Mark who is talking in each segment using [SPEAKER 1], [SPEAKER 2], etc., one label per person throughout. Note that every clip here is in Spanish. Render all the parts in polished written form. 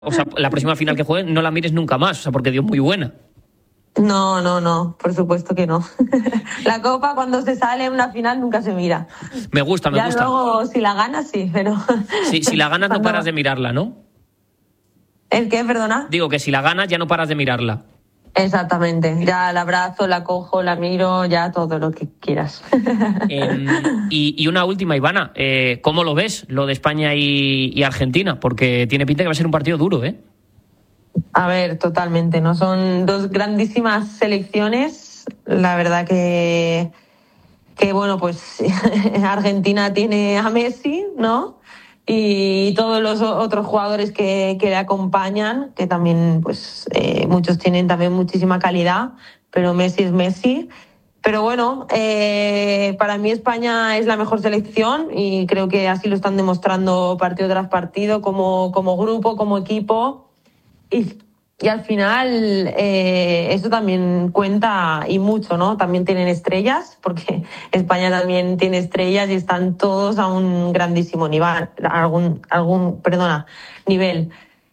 [SPEAKER 1] O sea, la próxima final que jueguen no la mires nunca más, o sea, porque dio muy buena.
[SPEAKER 2] No, por supuesto que no. La Copa, cuando se sale en una final, nunca se mira.
[SPEAKER 1] Me gusta.
[SPEAKER 2] Ya luego, si la ganas, sí, pero...
[SPEAKER 1] Sí, si la ganas no paras de mirarla, ¿no?
[SPEAKER 2] ¿El qué, perdona?
[SPEAKER 1] Digo que si la ganas ya no paras de mirarla.
[SPEAKER 2] Exactamente, ya la abrazo, la cojo, la miro, ya todo lo que quieras.
[SPEAKER 1] Y una última, Ivana, ¿cómo lo ves, lo de España y Argentina? Porque tiene pinta que va a ser un partido duro, ¿eh?
[SPEAKER 2] A ver, totalmente, ¿no? Son dos grandísimas selecciones. La verdad que bueno, pues Argentina tiene a Messi, ¿no? Y todos los otros jugadores que le acompañan, que también, pues, muchos tienen también muchísima calidad, pero Messi es Messi. Pero bueno, para mí España es la mejor selección y creo que así lo están demostrando partido tras partido, como grupo, como equipo. Y al final eso también cuenta y mucho, ¿no? También tienen estrellas, porque España también tiene estrellas y están todos a un grandísimo nivel, nivel.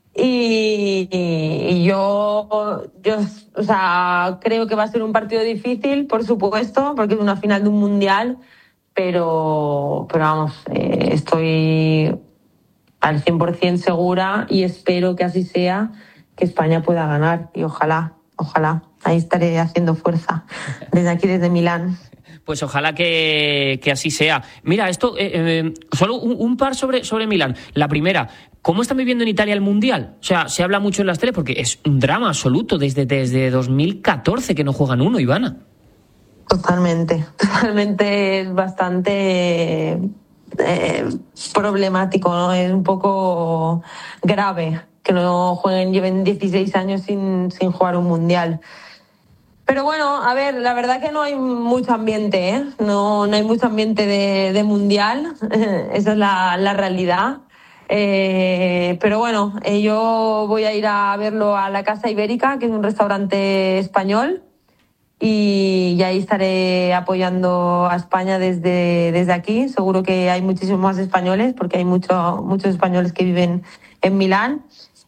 [SPEAKER 2] Y yo, o sea, creo que va a ser un partido difícil, por supuesto, porque es una final de un mundial, pero vamos, estoy al 100% segura y espero que así sea, que España pueda ganar y ojalá, ahí estaré haciendo fuerza desde aquí, desde Milán.
[SPEAKER 1] Pues ojalá que así sea. Mira, esto, solo un par sobre Milán. La primera, ¿cómo están viviendo en Italia el Mundial? O sea, se habla mucho en las teles porque es un drama absoluto desde 2014 que no juegan uno, Ivana.
[SPEAKER 2] Totalmente es bastante problemático, ¿no? Es un poco grave que no jueguen, lleven 16 años sin jugar un mundial. Pero bueno, a ver, la verdad que no hay mucho ambiente, ¿eh? No hay mucho ambiente de mundial, esa es la realidad. Pero bueno, yo voy a ir a verlo a la Casa Ibérica, que es un restaurante español, y ahí estaré apoyando a España desde aquí. Seguro que hay muchísimos más españoles, porque hay muchos españoles que viven en Milán.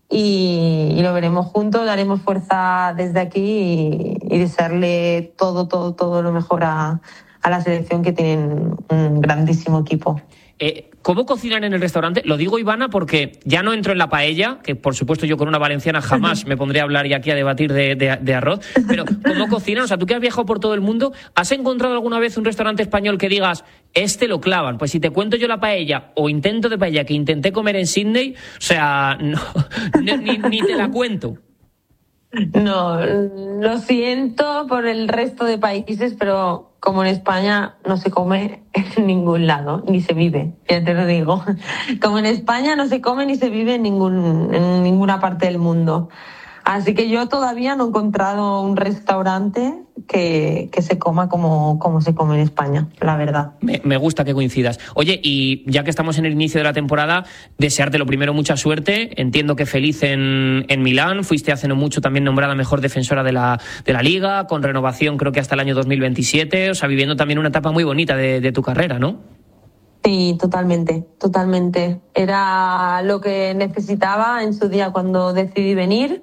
[SPEAKER 2] Y lo veremos juntos, daremos fuerza desde aquí y desearle todo lo mejor a la selección, que tienen un grandísimo equipo.
[SPEAKER 1] ¿Cómo cocinan en el restaurante? Lo digo, Ivana, porque ya no entro en la paella, que por supuesto yo con una valenciana jamás me pondré a hablar y aquí a debatir de arroz, pero ¿cómo cocinan? O sea, tú que has viajado por todo el mundo, ¿has encontrado alguna vez un restaurante español que digas, este lo clavan? Pues si te cuento yo la paella o intento de paella que intenté comer en Sydney, o sea, no, ni te la cuento.
[SPEAKER 2] No, lo siento por el resto de países, pero como en España no se come en ningún lado, ni se vive, ya te lo digo. Como en España no se come ni se vive en ninguna parte del mundo. Así que yo todavía no he encontrado un restaurante que se coma como se come en España, la verdad.
[SPEAKER 1] Me gusta que coincidas. Oye, y ya que estamos en el inicio de la temporada, desearte lo primero mucha suerte. Entiendo que feliz en Milán. Fuiste hace no mucho también nombrada mejor defensora de la Liga, con renovación creo que hasta el año 2027. O sea, viviendo también una etapa muy bonita de tu carrera, ¿no?
[SPEAKER 2] Sí, totalmente. Era lo que necesitaba en su día cuando decidí venir.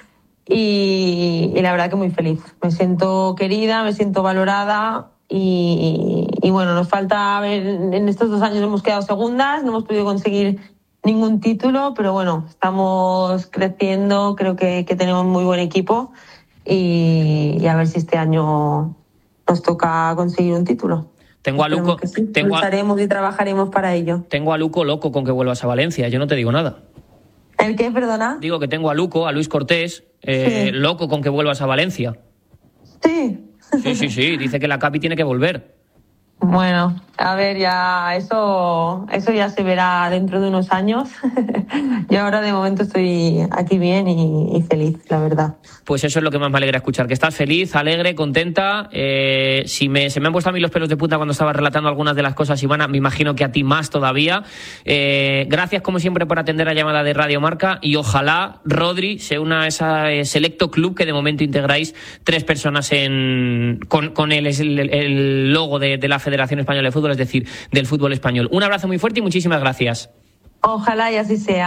[SPEAKER 2] Y la verdad que muy feliz. Me siento querida, me siento valorada y bueno, nos falta ver, en estos 2 años hemos quedado segundas, no hemos podido conseguir ningún título, pero bueno, estamos creciendo, creo que tenemos muy buen equipo y a ver si este año nos toca conseguir un título.
[SPEAKER 1] Tengo a Luco,
[SPEAKER 2] sí. Lucharemos y trabajaremos para ello.
[SPEAKER 1] Tengo a Luco loco con que vuelvas a Valencia, yo no te digo nada.
[SPEAKER 2] ¿El qué, perdona?
[SPEAKER 1] Digo que tengo a Luco, a Luis Cortés,
[SPEAKER 2] sí,
[SPEAKER 1] loco con que vuelvas a Valencia.
[SPEAKER 2] Sí.
[SPEAKER 1] Sí, dice que la Capi tiene que volver.
[SPEAKER 2] Bueno, a ver, ya eso ya se verá dentro de unos años. Yo ahora de momento estoy aquí bien y feliz, la verdad.
[SPEAKER 1] Pues eso es lo que más me alegra escuchar, que estás feliz, alegre, contenta. Se me han puesto a mí los pelos de punta cuando estaba relatando algunas de las cosas, Ivana, me imagino que a ti más todavía. Gracias como siempre por atender la llamada de Radio Marca y ojalá Rodri se una a ese selecto club que de momento integráis 3 personas con el logo de la Federación Española de Fútbol, es decir, del fútbol español. Un abrazo muy fuerte y muchísimas gracias.
[SPEAKER 2] Ojalá y así sea.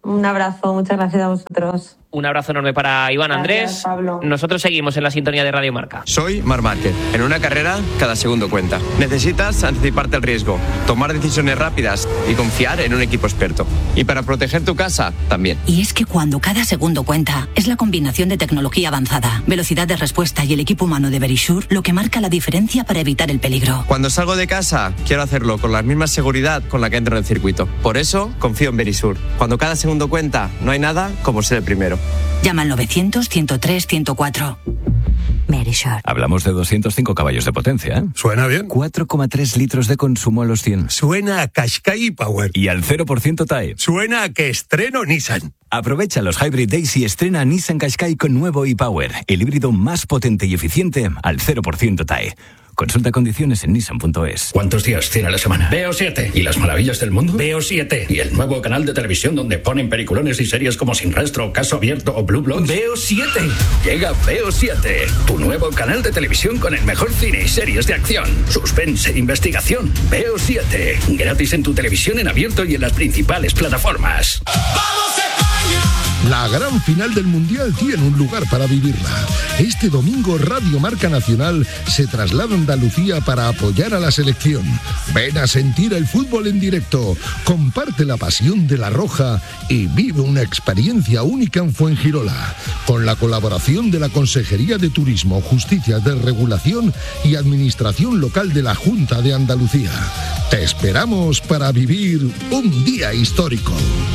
[SPEAKER 2] Un abrazo, muchas gracias a vosotros.
[SPEAKER 1] Un abrazo enorme para Iván. Andrés.
[SPEAKER 2] Gracias, Pablo.
[SPEAKER 1] Nosotros seguimos en la sintonía de Radio Marca.
[SPEAKER 3] Soy Marc Márquez. En una carrera, cada segundo cuenta. Necesitas anticiparte al riesgo, tomar decisiones rápidas y confiar en un equipo experto. Y para proteger tu casa, también.
[SPEAKER 4] Y es que cuando cada segundo cuenta, es la combinación de tecnología avanzada, velocidad de respuesta y el equipo humano de Verisure lo que marca la diferencia para evitar el peligro.
[SPEAKER 3] Cuando salgo de casa, quiero hacerlo con la misma seguridad con la que entro en el circuito. Por eso, confío en Verisure. Cuando cada segundo cuenta, no hay nada como ser el primero.
[SPEAKER 4] Llama al 900-103-104. Verisure.
[SPEAKER 5] Hablamos de 205 caballos de potencia, ¿eh?
[SPEAKER 6] Suena bien.
[SPEAKER 5] 4,3 litros de consumo a los 100.
[SPEAKER 6] Suena a Qashqai Power.
[SPEAKER 5] Y al 0% TAE.
[SPEAKER 6] Suena a que estreno Nissan.
[SPEAKER 5] Aprovecha los Hybrid Days y estrena Nissan Qashqai con nuevo e-Power, el híbrido más potente y eficiente al 0% TAE. Consulta condiciones en nissan.es.
[SPEAKER 7] ¿Cuántos días tiene la semana? Veo 7. ¿Y las maravillas del mundo? Veo 7. ¿Y el nuevo canal de televisión donde ponen peliculones y series como Sin Rastro, Caso Abierto o Blue Bloods? Veo 7. Llega Veo 7, tu nuevo canal de televisión con el mejor cine y series de acción, suspense e investigación. Veo 7. Gratis en tu televisión en abierto y en las principales plataformas.
[SPEAKER 8] ¡Vamos España!
[SPEAKER 9] La gran final del Mundial tiene un lugar para vivirla. Este domingo Radio Marca Nacional se traslada a Andalucía para apoyar a la selección. Ven a sentir el fútbol en directo, comparte la pasión de la Roja y vive una experiencia única en Fuengirola, con la colaboración de la Consejería de Turismo, Justicia de Regulación y Administración Local de la Junta de Andalucía. Te esperamos para vivir un día histórico.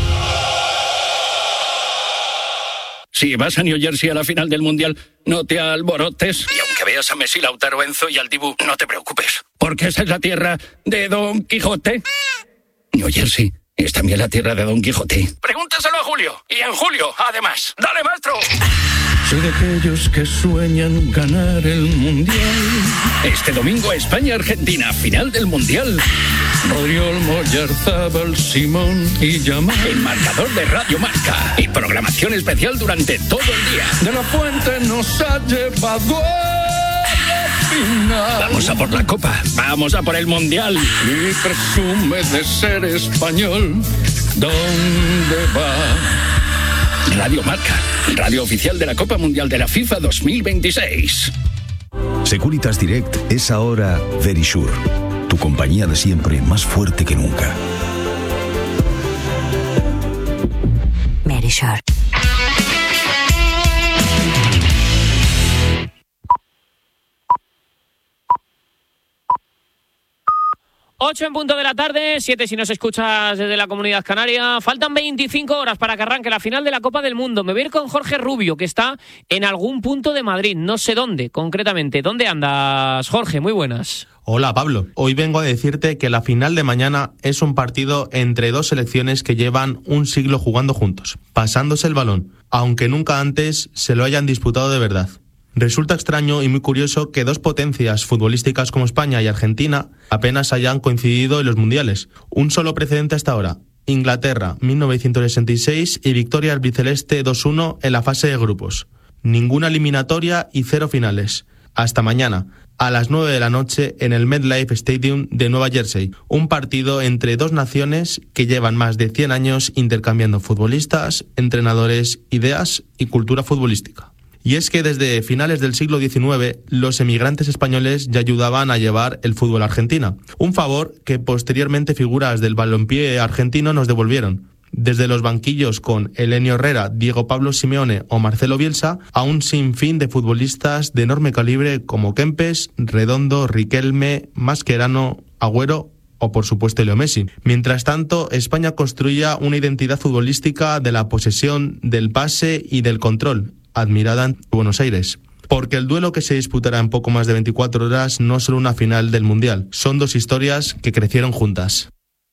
[SPEAKER 7] Si vas a New Jersey a la final del Mundial, no te alborotes. Y aunque veas a Messi, Lautaro, Enzo y al Dibu, no te preocupes, porque esa es la tierra de Don Quijote. New Jersey es también la tierra de Don Quijote. Pregúntaselo a Julio. Y en julio, además. ¡Dale, maestro! Soy de aquellos que sueñan ganar el Mundial. Este domingo, España-Argentina, final del Mundial. Rodriol, Moyarzábal, Simón y Yamal. El marcador de Radio Marca. Y programación especial durante todo el día. De la Fuente nos ha llevado a la final. Vamos a por la Copa. Vamos a por el Mundial. Y presume de ser español. ¿Dónde va? Radio Marca, radio oficial de la Copa Mundial de la FIFA 2026.
[SPEAKER 10] Securitas Direct es ahora Verisure, tu compañía de siempre más fuerte que nunca.
[SPEAKER 4] Verisure.
[SPEAKER 1] 8 en punto de la tarde, 7 si nos escuchas desde la Comunidad Canaria. Faltan 25 horas para que arranque la final de la Copa del Mundo. Me voy a ir con Jorge Rubio, que está en algún punto de Madrid. No sé dónde, concretamente. ¿Dónde andas, Jorge? Muy buenas.
[SPEAKER 11] Hola, Pablo. Hoy vengo a decirte que la final de mañana es un partido entre dos selecciones que llevan un siglo jugando juntos, pasándose el balón, aunque nunca antes se lo hayan disputado de verdad. Resulta extraño y muy curioso que dos potencias futbolísticas como España y Argentina apenas hayan coincidido en los mundiales. Un solo precedente hasta ahora: Inglaterra, 1966, y victoria albiceleste 2-1 en la fase de grupos. Ninguna eliminatoria y 0 finales. Hasta mañana, a las 9 de la noche, en el MetLife Stadium de Nueva Jersey. Un partido entre dos naciones que llevan más de 100 años intercambiando futbolistas, entrenadores, ideas y cultura futbolística. Y es que desde finales del siglo XIX, los emigrantes españoles ya ayudaban a llevar el fútbol a Argentina. Un favor que posteriormente figuras del balompié argentino nos devolvieron. Desde los banquillos con Elenio Herrera, Diego Pablo Simeone o Marcelo Bielsa, a un sinfín de futbolistas de enorme calibre como Kempes, Redondo, Riquelme, Mascherano, Agüero o por supuesto Leo Messi. Mientras tanto, España construía una identidad futbolística de la posesión, del pase y del control, admirada en Buenos Aires. Porque el duelo que se disputará en poco más de 24 horas no es solo una final del Mundial, son dos historias que crecieron juntas.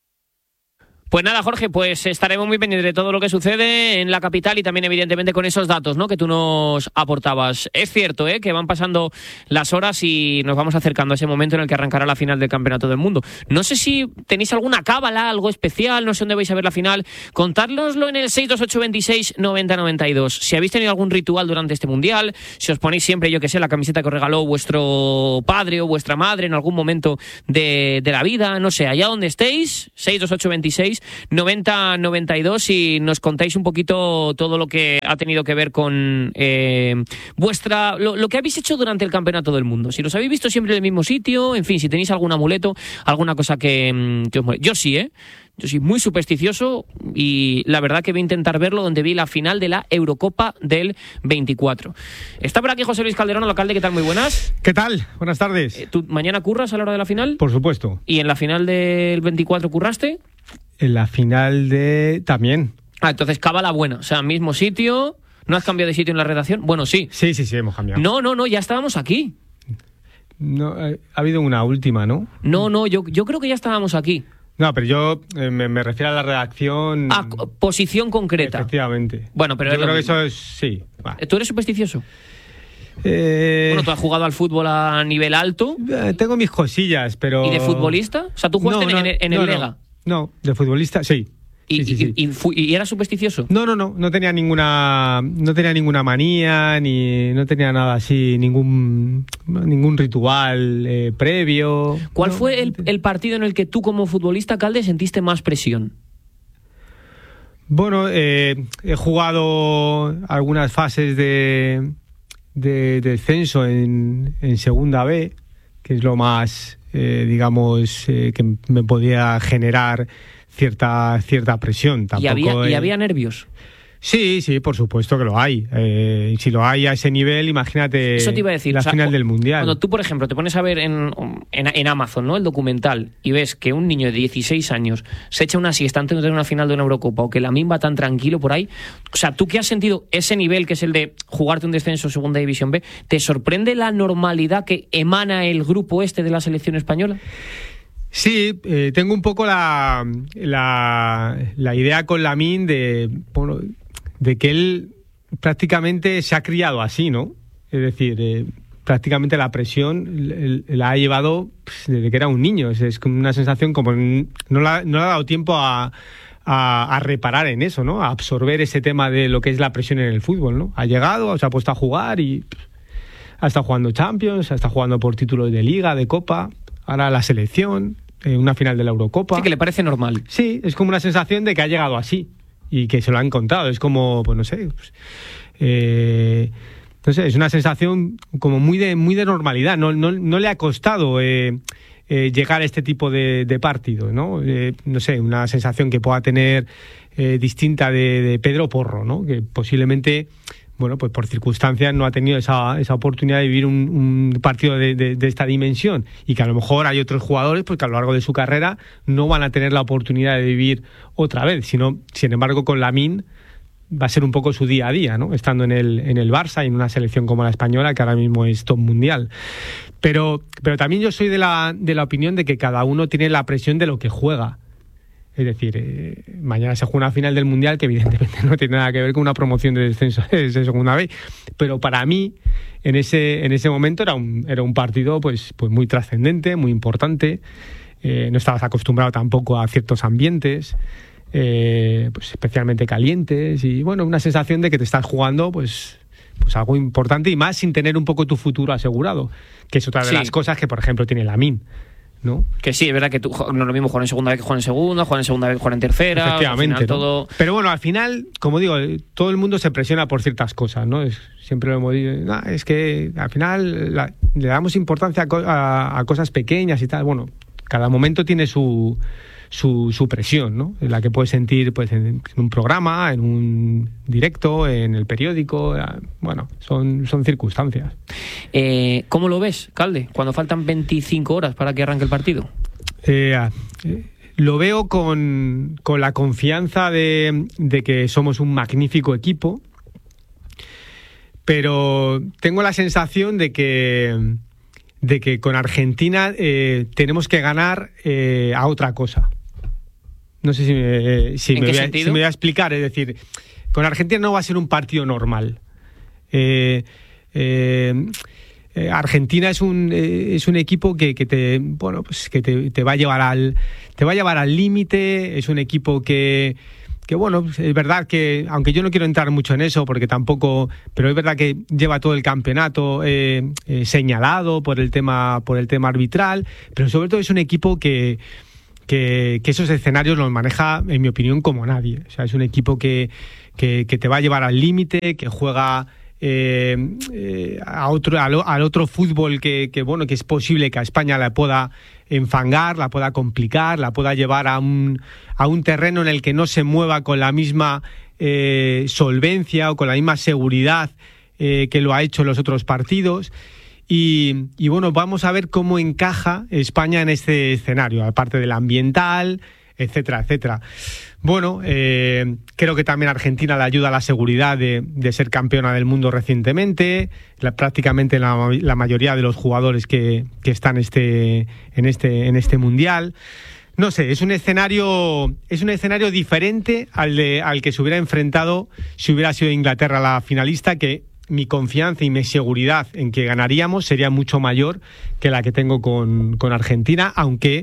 [SPEAKER 1] Pues nada, Jorge, pues estaremos muy pendientes de todo lo que sucede en la capital y también evidentemente con esos datos, ¿no?, que tú nos aportabas. Es cierto, que van pasando las horas y nos vamos acercando a ese momento en el que arrancará la final del Campeonato del Mundo. No sé si tenéis alguna cábala, algo especial, no sé dónde vais a ver la final. Contárnoslo en el 628269092. Si habéis tenido algún ritual durante este Mundial, si os ponéis siempre, yo que sé, la camiseta que os regaló vuestro padre o vuestra madre en algún momento de la vida, no sé, allá donde estéis, 62826 90-92 y nos contáis un poquito todo lo que ha tenido que ver con lo que habéis hecho durante el Campeonato del Mundo. Si los habéis visto siempre en el mismo sitio, en fin, si tenéis algún amuleto, alguna cosa que os moleste. Yo sí, Yo soy muy supersticioso y la verdad que voy a intentar verlo donde vi la final de la Eurocopa del 24. Está por aquí José Luis Calderón, alcalde, ¿qué tal? Muy buenas.
[SPEAKER 8] ¿Qué tal? Buenas tardes.
[SPEAKER 1] ¿Tú mañana curras a la hora de la final?
[SPEAKER 8] Por supuesto.
[SPEAKER 1] ¿Y en la final del 24 curraste?
[SPEAKER 8] En la final también.
[SPEAKER 1] Entonces cábala buena, o sea, mismo sitio. ¿No has cambiado de sitio en la redacción? Bueno, sí.
[SPEAKER 8] Sí, hemos cambiado.
[SPEAKER 1] No, ya estábamos aquí.
[SPEAKER 8] No, ha habido una última, ¿no?
[SPEAKER 1] No, yo creo que ya estábamos aquí.
[SPEAKER 8] No, pero yo me refiero a la redacción...
[SPEAKER 1] A posición concreta.
[SPEAKER 8] Efectivamente.
[SPEAKER 1] Bueno, pero
[SPEAKER 8] yo creo que eso es... Sí. Va.
[SPEAKER 1] ¿Tú eres supersticioso? Bueno, tú has jugado al fútbol a nivel alto.
[SPEAKER 8] Tengo mis cosillas, pero...
[SPEAKER 1] ¿Y de futbolista? O sea, ¿tú jugaste en el Lega?
[SPEAKER 8] No, de futbolista, sí. Sí.
[SPEAKER 1] ¿Y eras supersticioso?
[SPEAKER 8] No tenía ninguna manía, ni no tenía nada así, ningún ritual previo.
[SPEAKER 1] ¿Cuál fue el partido en el que tú como futbolista, Calde, sentiste más presión?
[SPEAKER 8] Bueno, he jugado algunas fases de descenso en Segunda B, que es lo más, que me podía generar cierta presión. Tampoco
[SPEAKER 1] ¿Y había nervios?
[SPEAKER 8] Sí, por supuesto que lo hay. Si lo hay a ese nivel, imagínate.
[SPEAKER 1] Eso te iba a decir,
[SPEAKER 8] la final del Mundial.
[SPEAKER 1] Cuando tú, por ejemplo, te pones a ver en Amazon, ¿no?, el documental, y ves que un niño de 16 años se echa una siesta antes de tener una final de una Eurocopa, o que Lamine va tan tranquilo por ahí, o sea, tú que has sentido ese nivel que es el de jugarte un descenso en Segunda División B, ¿te sorprende la normalidad que emana el grupo este de la selección española?
[SPEAKER 8] Sí, tengo un poco la idea con Lamine de que él prácticamente se ha criado así, ¿no? Es decir, prácticamente la presión la ha llevado desde que era un niño. Es como una sensación como no le ha dado tiempo a reparar en eso, ¿no? A absorber ese tema de lo que es la presión en el fútbol, ¿no? Ha llegado, se ha puesto a jugar y ha estado jugando Champions, ha estado jugando por títulos de Liga, de Copa. Ahora la selección, una final de la Eurocopa.
[SPEAKER 1] Sí, que le parece normal.
[SPEAKER 8] Sí, es como una sensación de que ha llegado así y que se lo ha encontrado. Es como, pues no sé, es una sensación como muy de normalidad. No le ha costado llegar a este tipo de partido, ¿no? No sé, una sensación que pueda tener distinta de Pedro Porro, ¿no? Que posiblemente... Bueno, pues por circunstancias no ha tenido esa oportunidad de vivir un partido de esta dimensión, y que a lo mejor hay otros jugadores pues que a lo largo de su carrera no van a tener la oportunidad de vivir otra vez, sin embargo con Lamine va a ser un poco su día a día, ¿no? Estando en el Barça y en una selección como la española, que ahora mismo es top mundial. Pero también yo soy de la opinión de que cada uno tiene la presión de lo que juega. Es decir, mañana se juega una final del Mundial que evidentemente no tiene nada que ver con una promoción de descenso de Segunda B, pero para mí en ese momento era un partido pues muy trascendente, muy importante. No estabas acostumbrado tampoco a ciertos ambientes, pues especialmente calientes, y bueno, una sensación de que te estás jugando pues algo importante, y más sin tener un poco tu futuro asegurado, que es otra de las cosas que, por ejemplo, tiene Lamine, ¿no?
[SPEAKER 1] Que sí, es verdad que tú no es lo mismo jugar en Segunda vez que jugar en Segunda, jugar en Segunda vez que jugar en Tercera.
[SPEAKER 8] Efectivamente,
[SPEAKER 1] al final,
[SPEAKER 8] ¿no?
[SPEAKER 1] todo...
[SPEAKER 8] Pero bueno, al final, como digo, todo el mundo se presiona por ciertas cosas, ¿no? Siempre lo hemos dicho, es que al final le damos importancia a cosas pequeñas y tal. Bueno, cada momento tiene su presión, ¿no? La que puedes sentir pues en un programa, en un directo, en el periódico. Bueno, son circunstancias.
[SPEAKER 1] ¿Cómo lo ves, Calde, cuando faltan 25 horas para que arranque el partido?
[SPEAKER 8] Lo veo con la confianza de que somos un magnífico equipo, pero tengo la sensación de que con Argentina tenemos que ganar a otra cosa. No sé si me voy a explicar. Es decir, con Argentina no va a ser un partido normal. Argentina es un equipo que te va a llevar al límite. Es un equipo que bueno, es verdad que, aunque yo no quiero entrar mucho en eso porque tampoco, pero es verdad que lleva todo el campeonato señalado por el tema arbitral, pero sobre todo es un equipo que esos escenarios los maneja, en mi opinión, como nadie. O sea, es un equipo que te va a llevar al límite, que juega al otro fútbol que es posible que a España la pueda enfangar, la pueda complicar, la pueda llevar a un terreno en el que no se mueva con la misma solvencia o con la misma seguridad que lo ha hecho en los otros partidos. Y bueno, vamos a ver cómo encaja España en este escenario, aparte del ambiental, etcétera, etcétera. Bueno, creo que también Argentina le ayuda a la seguridad de ser campeona del mundo recientemente. Prácticamente la mayoría de los jugadores que están en este mundial. No sé, es un escenario diferente al que se hubiera enfrentado si hubiera sido Inglaterra la finalista, que mi confianza y mi seguridad en que ganaríamos sería mucho mayor que la que tengo con Argentina, aunque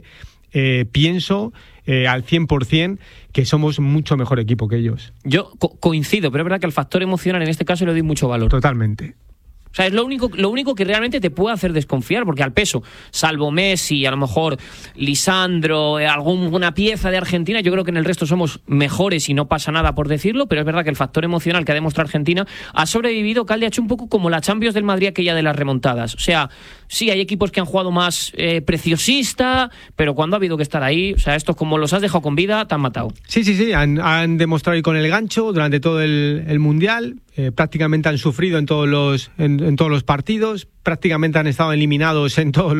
[SPEAKER 8] pienso al 100% que somos mucho mejor equipo que ellos.
[SPEAKER 1] Yo coincido, pero es verdad que al factor emocional en este caso le doy mucho valor.
[SPEAKER 8] Totalmente.
[SPEAKER 1] O sea, es lo único que realmente te puede hacer desconfiar, porque al peso, salvo Messi, a lo mejor Lisandro, alguna pieza de Argentina, yo creo que en el resto somos mejores y no pasa nada por decirlo, pero es verdad que el factor emocional que ha demostrado Argentina ha sobrevivido. Calde ha hecho un poco como la Champions del Madrid, aquella de las remontadas. O sea, sí, hay equipos que han jugado más preciosista, pero cuando ha habido que estar ahí, o sea, estos como los has dejado con vida, te han matado.
[SPEAKER 8] Sí, han demostrado ir con el gancho durante todo el Mundial. Prácticamente han sufrido en todos los partidos, prácticamente han estado eliminados en todos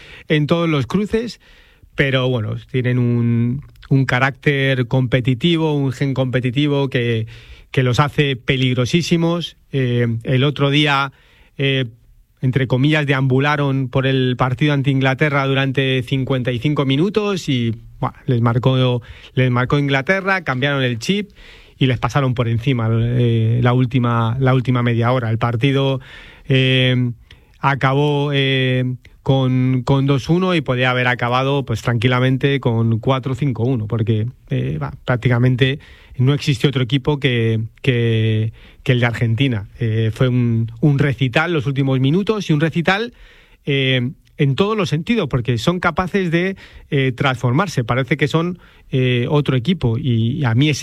[SPEAKER 8] los cruces, pero bueno, tienen un carácter competitivo, un gen competitivo que los hace peligrosísimos. El otro día, entre comillas, deambularon por el partido ante Inglaterra durante 55 minutos y bueno, les marcó Inglaterra, cambiaron el chip y les pasaron por encima la última media hora. El partido acabó con 2-1 y podía haber acabado pues tranquilamente con 4-5-1, porque prácticamente no existió otro equipo que el de Argentina. Fue un recital los últimos minutos, y un recital en todos los sentidos, porque son capaces de transformarse. Parece que son otro equipo, y a mí es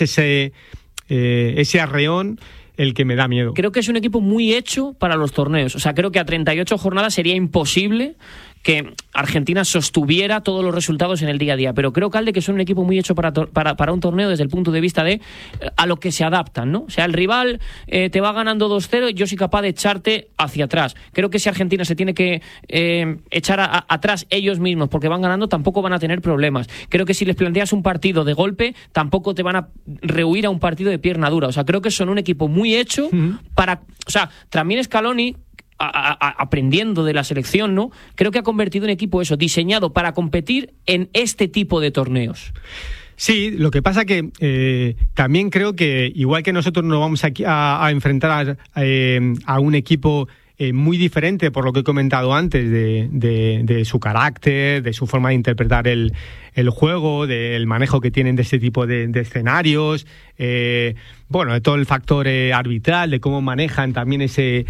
[SPEAKER 8] ese arreón el que me da miedo.
[SPEAKER 1] Creo que es un equipo muy hecho para los torneos. O sea, creo que a 38 jornadas sería imposible que Argentina sostuviera todos los resultados en el día a día. Pero creo, Calde, que son un equipo muy hecho para un torneo desde el punto de vista de a lo que se adaptan, ¿no? O sea, el rival te va ganando 2-0 y yo soy capaz de echarte hacia atrás. Creo que si Argentina se tiene que echar atrás ellos mismos porque van ganando, tampoco van a tener problemas. Creo que si les planteas un partido de golpe, tampoco te van a rehuir a un partido de pierna dura. O sea, creo que son un equipo muy hecho para... O sea, también Scaloni, aprendiendo de la selección, ¿no? Creo que ha convertido un equipo diseñado para competir en este tipo de torneos.
[SPEAKER 8] Sí, lo que pasa que también creo que igual que nosotros nos vamos aquí a enfrentar a un equipo muy diferente, por lo que he comentado antes, de su carácter, de su forma de interpretar el juego, del manejo que tienen de este tipo de escenarios, bueno, de todo el factor arbitral, de cómo manejan también ese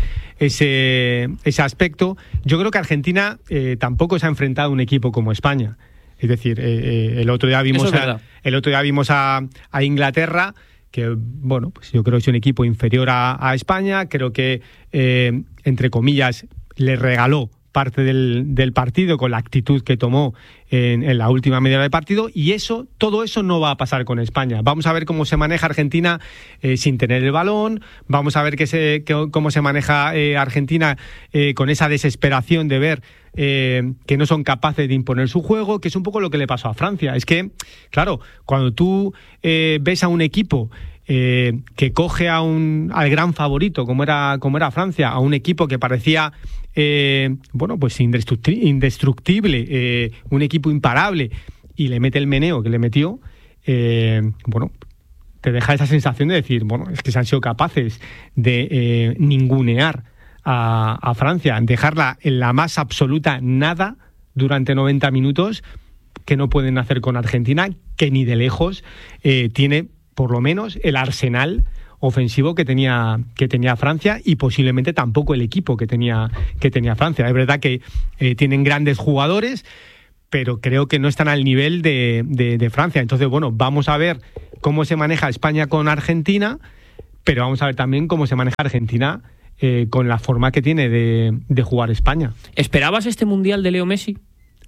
[SPEAKER 8] aspecto. Yo creo que Argentina tampoco se ha enfrentado a un equipo como España. Es decir, el otro día vimos a Inglaterra, que bueno, pues yo creo que es un equipo inferior a España. Creo que, entre comillas, le regaló parte del partido con la actitud que tomó en la última media hora del partido, y todo eso no va a pasar con España. Vamos a ver cómo se maneja Argentina sin tener el balón, vamos a ver cómo se maneja Argentina con esa desesperación de ver que no son capaces de imponer su juego, que es un poco lo que le pasó a Francia. Es que, claro, cuando tú ves a un equipo que coge al gran favorito, como era Francia, a un equipo que parecía bueno, pues indestructible, un equipo imparable, y le mete el meneo que le metió, bueno, te deja esa sensación de decir, bueno, es que se han sido capaces de ningunear a Francia, dejarla en la más absoluta nada durante 90 minutos, que no pueden hacer con Argentina, que ni de lejos tiene por lo menos el arsenal ofensivo que tenía Francia, y posiblemente tampoco el equipo que tenía Francia. Es verdad que tienen grandes jugadores, pero creo que no están al nivel de Francia. Entonces, bueno, vamos a ver cómo se maneja España con Argentina, pero vamos a ver también cómo se maneja Argentina con la forma que tiene de jugar España.
[SPEAKER 1] ¿Esperabas este Mundial de Leo Messi?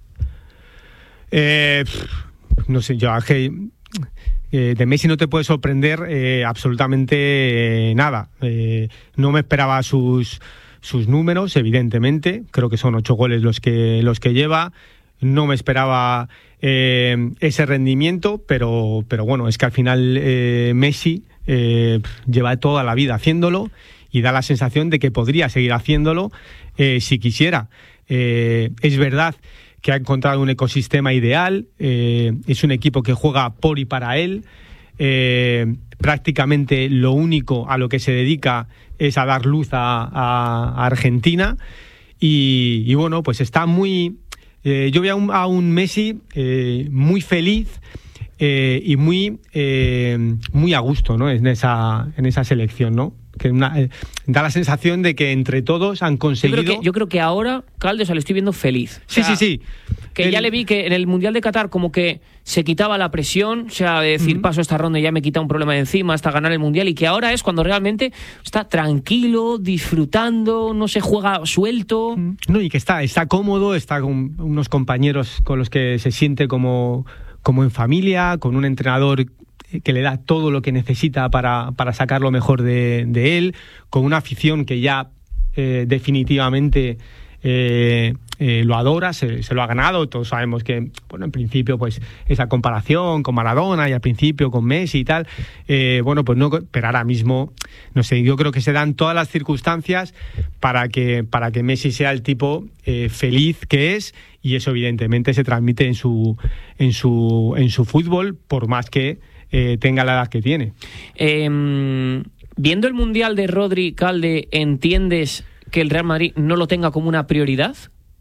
[SPEAKER 8] No sé, yo de Messi no te puede sorprender absolutamente nada. No me esperaba sus números, evidentemente. Creo que son 8 goles los que lleva. No me esperaba ese rendimiento, pero bueno, es que al final Messi lleva toda la vida haciéndolo y da la sensación de que podría seguir haciéndolo si quisiera. Es verdad que ha encontrado un ecosistema ideal, es un equipo que juega por y para él, prácticamente lo único a lo que se dedica es a dar luz a Argentina y bueno, pues está muy... yo veo a un Messi muy feliz y muy a gusto, ¿no? en esa selección, ¿no? Que da la sensación de que entre todos han conseguido...
[SPEAKER 1] Yo creo que ahora, Calde, lo estoy viendo feliz. O sea,
[SPEAKER 8] sí.
[SPEAKER 1] Que ya le vi que en el Mundial de Qatar como que se quitaba la presión, o sea, de decir, paso esta ronda y ya me quita un problema de encima hasta ganar el Mundial, y que ahora es cuando realmente está tranquilo, disfrutando, no se juega suelto.
[SPEAKER 8] No, y que está cómodo, está con unos compañeros con los que se siente como en familia, con un entrenador que le da todo lo que necesita para sacar lo mejor de él, con una afición que ya definitivamente lo adora, se lo ha ganado. Todos sabemos que, bueno, en principio, pues esa comparación con Maradona y al principio con Messi y tal, bueno, pues no, pero ahora mismo, no sé, yo creo que se dan todas las circunstancias para que Messi sea el tipo feliz que es, y eso evidentemente se transmite en su fútbol, por más que tenga la edad que tiene.
[SPEAKER 1] Viendo el Mundial de Rodri, Calde, ¿entiendes que el Real Madrid no lo tenga como una prioridad?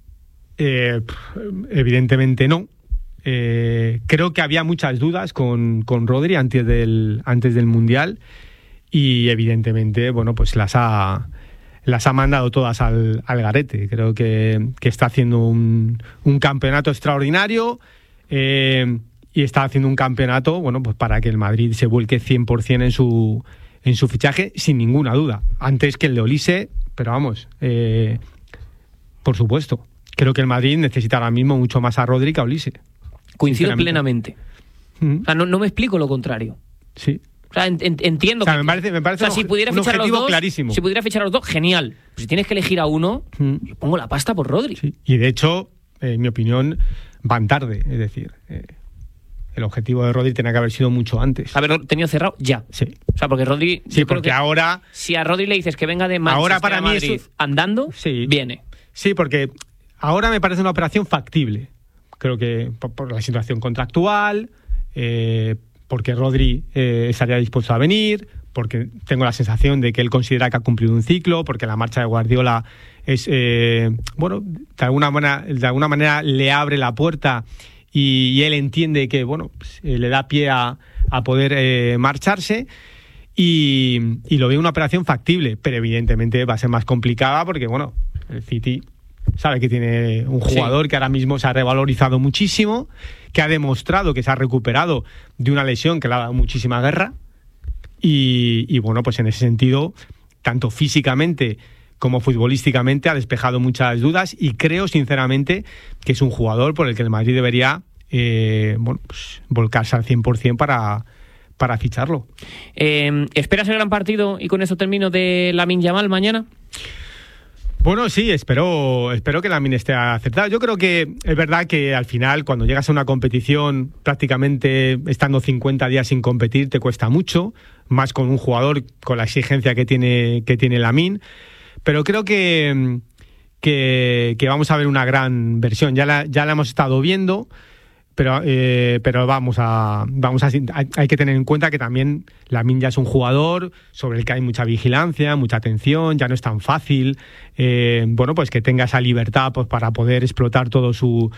[SPEAKER 8] Evidentemente no. Creo que había muchas dudas con Rodri antes del Mundial, y evidentemente, bueno, pues las ha mandado todas al garete. Creo que está haciendo un campeonato extraordinario, y está haciendo un campeonato, bueno, pues para que el Madrid se vuelque 100% en su fichaje, sin ninguna duda. Antes que el de Olise, pero vamos, por supuesto. Creo que el Madrid necesita ahora mismo mucho más a Rodri que a Olise.
[SPEAKER 1] Coincido plenamente. O sea, no me explico lo contrario.
[SPEAKER 8] Sí.
[SPEAKER 1] O sea, entiendo.
[SPEAKER 8] O sea, me parece
[SPEAKER 1] si pudiera
[SPEAKER 8] un
[SPEAKER 1] fichar
[SPEAKER 8] objetivo
[SPEAKER 1] a los dos,
[SPEAKER 8] clarísimo.
[SPEAKER 1] Si pudiera fichar a los dos, genial. Pero si tienes que elegir a uno, yo pongo la pasta por Rodri.
[SPEAKER 8] Sí. Y de hecho, en mi opinión, van tarde. Es decir, el objetivo de Rodri tenía que haber sido mucho antes.
[SPEAKER 1] Haberlo tenido cerrado ya.
[SPEAKER 8] Sí.
[SPEAKER 1] O sea, porque Rodri...
[SPEAKER 8] Sí, porque ahora...
[SPEAKER 1] Si a Rodri le dices que venga de Manchester
[SPEAKER 8] ahora para
[SPEAKER 1] a
[SPEAKER 8] mí
[SPEAKER 1] Madrid andando, viene.
[SPEAKER 8] Sí, porque ahora me parece una operación factible. Creo que por la situación contractual, porque Rodri estaría dispuesto a venir, porque tengo la sensación de que él considera que ha cumplido un ciclo, porque la marcha de Guardiola es... bueno, de alguna manera le abre la puerta y él entiende que, bueno, pues, le da pie a poder marcharse, y lo veo una operación factible, pero evidentemente va a ser más complicada porque, bueno, el City sabe que tiene un jugador que ahora mismo se ha revalorizado muchísimo, que ha demostrado que se ha recuperado de una lesión que le ha dado muchísima guerra, y bueno, pues en ese sentido, tanto físicamente como futbolísticamente ha despejado muchas dudas, y creo sinceramente que es un jugador por el que el Madrid debería bueno, pues, volcarse al 100% para ficharlo.
[SPEAKER 1] ¿Esperas el gran partido, y con eso termino, de Lamine Yamal mañana?
[SPEAKER 8] Bueno, sí, espero que Lamine esté acertado. Yo creo que es verdad que al final, cuando llegas a una competición, prácticamente estando 50 días sin competir, te cuesta mucho, más con un jugador con la exigencia que tiene Lamine. Pero creo que vamos a ver una gran versión. Ya la hemos estado viendo, pero hay que tener en cuenta que también Lamine ya es un jugador sobre el que hay mucha vigilancia, mucha atención, ya no es tan fácil, bueno, pues que tenga esa libertad, pues, para poder explotar todo su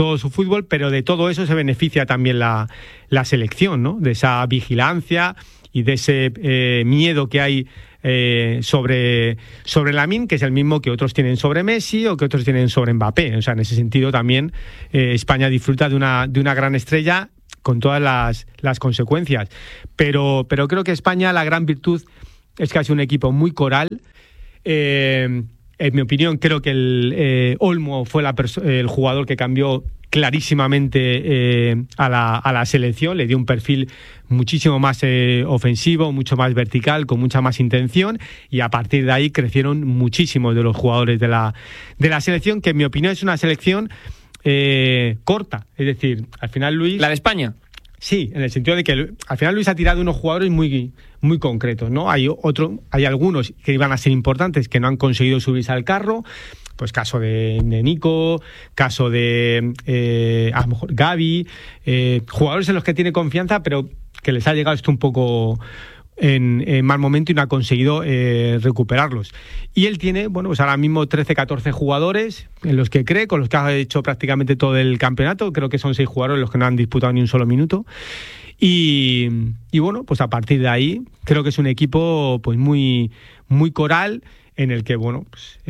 [SPEAKER 8] fútbol, pero de todo eso se beneficia también la selección, ¿no? De esa vigilancia de ese miedo que hay sobre Lamine, que es el mismo que otros tienen sobre Messi o que otros tienen sobre Mbappé. O sea, en ese sentido también España disfruta de una gran estrella con todas las consecuencias. Pero creo que España, la gran virtud es que ha sido un equipo muy coral. En mi opinión, creo que el Olmo fue el jugador que cambió clarísimamente a la selección, le dio un perfil muchísimo más ofensivo, mucho más vertical, con mucha más intención, y a partir de ahí crecieron muchísimos de los jugadores de la selección, que en mi opinión es una selección corta. Es decir, al final Luis...
[SPEAKER 1] ¿La de España?
[SPEAKER 8] Sí, en el sentido de que al final Luis ha tirado unos jugadores muy, muy concretos, ¿no? Hay algunos que iban a ser importantes que no han conseguido subirse al carro, pues caso de Nico, caso de a lo mejor Gavi, jugadores en los que tiene confianza, pero que les ha llegado esto un poco en mal momento y no ha conseguido recuperarlos. Y él tiene, bueno, pues ahora mismo 13, 14 jugadores en los que cree, con los que ha hecho prácticamente todo el campeonato. Creo que son 6 jugadores los que no han disputado ni un solo minuto. Y bueno, pues a partir de ahí creo que es un equipo pues muy, muy coral, en el que, bueno, pues,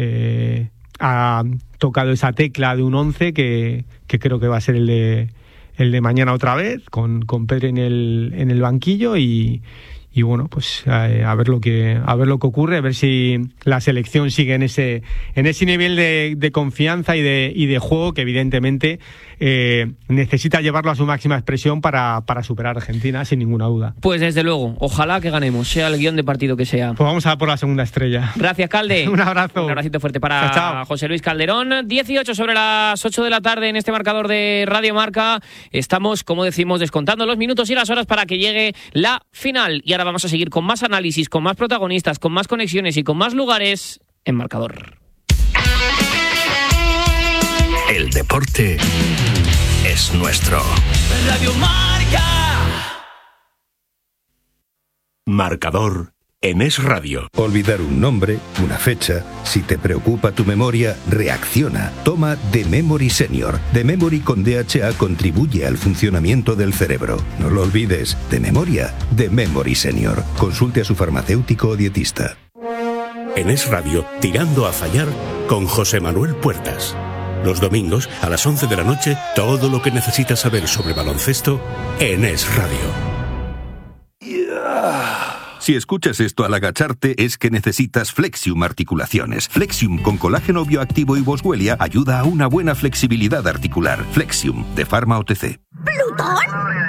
[SPEAKER 8] ha tocado esa tecla de un 11 que creo que va a ser el de mañana otra vez, con Pedri en el banquillo y bueno, pues a ver lo que ocurre, a ver si la selección sigue en ese nivel de confianza y de juego que evidentemente necesita llevarlo a su máxima expresión para superar a Argentina, sin ninguna duda.
[SPEAKER 1] Pues desde luego, ojalá que ganemos, sea el guión de partido que sea.
[SPEAKER 8] Pues vamos a por la segunda estrella.
[SPEAKER 1] Gracias, Calde.
[SPEAKER 8] Un abrazo.
[SPEAKER 1] Un abracito fuerte para
[SPEAKER 8] chao.
[SPEAKER 1] José Luis Calderón. 18 sobre las 8 de la tarde en este marcador de Radio Marca. Estamos, como decimos, descontando los minutos y las horas para que llegue la final. Y ahora vamos a seguir con más análisis, con más protagonistas, con más conexiones y con más lugares en Marcador.
[SPEAKER 12] El deporte es nuestro.
[SPEAKER 13] Radio Marca.
[SPEAKER 12] Marcador en Es Radio.
[SPEAKER 10] Olvidar un nombre, una fecha, si te preocupa tu memoria, reacciona. Toma The Memory Senior. The Memory con DHA contribuye al funcionamiento del cerebro. No lo olvides, de memoria, The Memory Senior. Consulte a su farmacéutico o dietista.
[SPEAKER 12] En Es Radio, Tirando a Fallar, con José Manuel Puertas. Los domingos, a las 11 de la noche, todo lo que necesitas saber sobre baloncesto en Es Radio.
[SPEAKER 10] Si escuchas esto al agacharte es que necesitas Flexium Articulaciones. Flexium con colágeno bioactivo y boswellia ayuda a una buena flexibilidad articular. Flexium, de Pharma OTC.
[SPEAKER 14] ¿Plutón?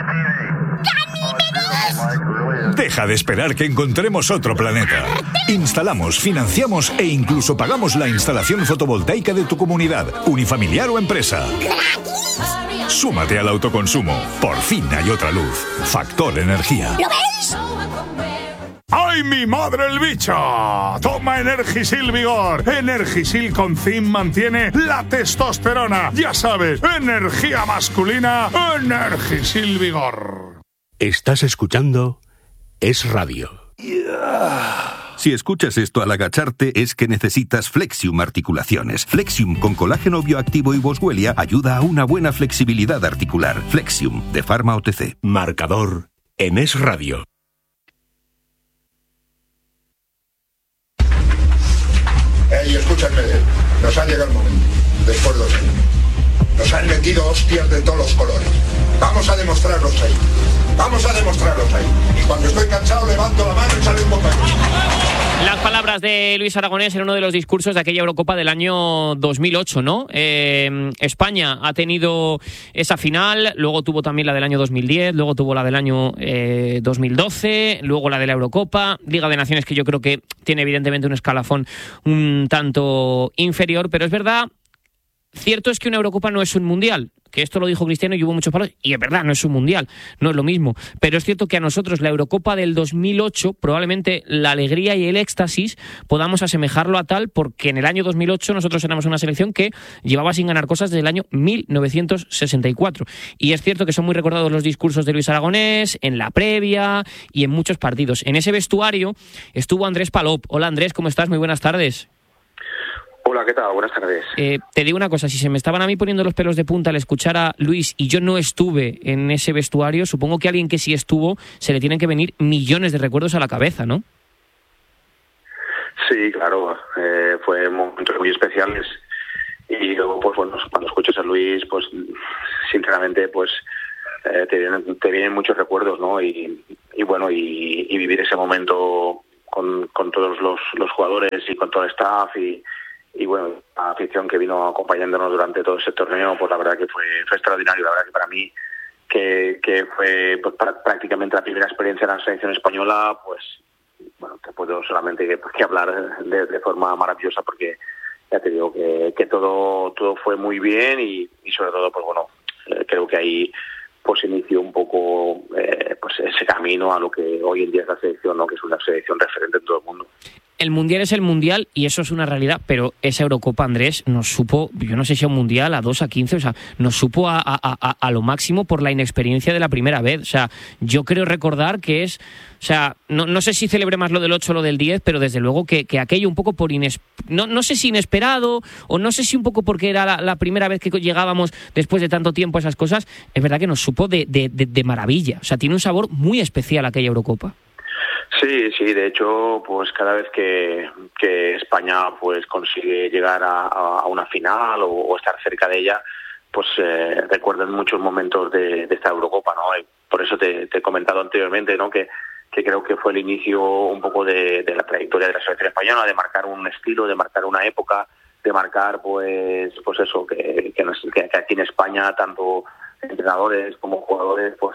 [SPEAKER 14] ¿Ganímedes?
[SPEAKER 15] Deja de esperar que encontremos otro planeta. Instalamos, financiamos e incluso pagamos la instalación fotovoltaica de tu comunidad, unifamiliar o empresa.
[SPEAKER 14] ¿Gratis?
[SPEAKER 15] Súmate al autoconsumo. Por fin hay otra luz. Factor Energía.
[SPEAKER 14] ¿Lo veis?
[SPEAKER 6] ¡Ay, mi madre el bicho! Toma Energisil Vigor. Energisil con zinc mantiene la testosterona. Ya sabes, energía masculina, Energisil Vigor.
[SPEAKER 12] Estás escuchando Es Radio.
[SPEAKER 10] Si escuchas esto al agacharte es que necesitas Flexium Articulaciones. Flexium con colágeno bioactivo y boswellia ayuda a una buena flexibilidad articular. Flexium, de Pharma OTC.
[SPEAKER 12] Marcador en Es Radio.
[SPEAKER 16] Ey, escúchame, nos ha llegado el momento, después de 2 años. Nos han metido hostias de todos los colores. Vamos a demostrarlos ahí. Vamos a demostrarlos ahí. Y cuando estoy cansado levanto la mano y sale un bocadillo.
[SPEAKER 1] Las palabras de Luis Aragonés en uno de los discursos de aquella Eurocopa del año 2008, ¿no? España ha tenido esa final, luego tuvo también la del año 2010, luego tuvo la del año 2012, luego la de la Eurocopa, Liga de Naciones, que yo creo que tiene evidentemente un escalafón un tanto inferior, pero es verdad, cierto es que una Eurocopa no es un mundial, que esto lo dijo Cristiano y hubo muchos palos, y es verdad, no es un mundial, no es lo mismo, pero es cierto que a nosotros la Eurocopa del 2008, probablemente la alegría y el éxtasis podamos asemejarlo a tal, porque en el año 2008 nosotros éramos una selección que llevaba sin ganar cosas desde el año 1964, y es cierto que son muy recordados los discursos de Luis Aragonés, en la previa y en muchos partidos. En ese vestuario estuvo Andrés Palop. Hola Andrés, ¿cómo estás? Muy buenas tardes.
[SPEAKER 17] Hola, ¿qué tal? Buenas tardes.
[SPEAKER 1] Te digo una cosa, si se me estaban a mí poniendo los pelos de punta al escuchar a Luis y yo no estuve en ese vestuario, supongo que a alguien que sí estuvo se le tienen que venir millones de recuerdos a la cabeza, ¿no?
[SPEAKER 17] Sí, claro, fue momentos muy especiales y luego, pues bueno, cuando escuchas a Luis, pues sinceramente, pues te vienen muchos recuerdos, ¿no? Y bueno, y vivir ese momento con todos los jugadores y con todo el staff y bueno, la afición que vino acompañándonos durante todo ese torneo, pues la verdad que fue extraordinario. La verdad que para mí, que fue pues, prácticamente la primera experiencia en la selección española, pues bueno, te puedo solamente que hablar de forma maravillosa, porque ya te digo que todo fue muy bien y sobre todo, pues bueno, creo que ahí pues inició un poco pues ese camino a lo que hoy en día es la selección, ¿no? Que es una selección referente en todo el mundo.
[SPEAKER 1] El Mundial es el Mundial y eso es una realidad, pero esa Eurocopa, Andrés, nos supo, yo no sé si a un Mundial, a 2, a 15, o sea, nos supo a lo máximo por la inexperiencia de la primera vez. O sea, yo creo recordar que es, o sea, no sé si celebré más lo del 8 o lo del 10, pero desde luego que aquello un poco por no sé si inesperado o no sé si un poco porque era la primera vez que llegábamos después de tanto tiempo a esas cosas, es verdad que nos supo de maravilla. O sea, tiene un sabor muy especial aquella Eurocopa.
[SPEAKER 17] Sí, de hecho, pues cada vez que España pues consigue llegar a una final o estar cerca de ella, pues recuerdan muchos momentos de esta Eurocopa, ¿no? Y por eso te he comentado anteriormente, ¿no? Que creo que fue el inicio un poco de la trayectoria de la selección española, de marcar un estilo, de marcar una época, de marcar pues eso, que aquí en España tanto entrenadores como jugadores pues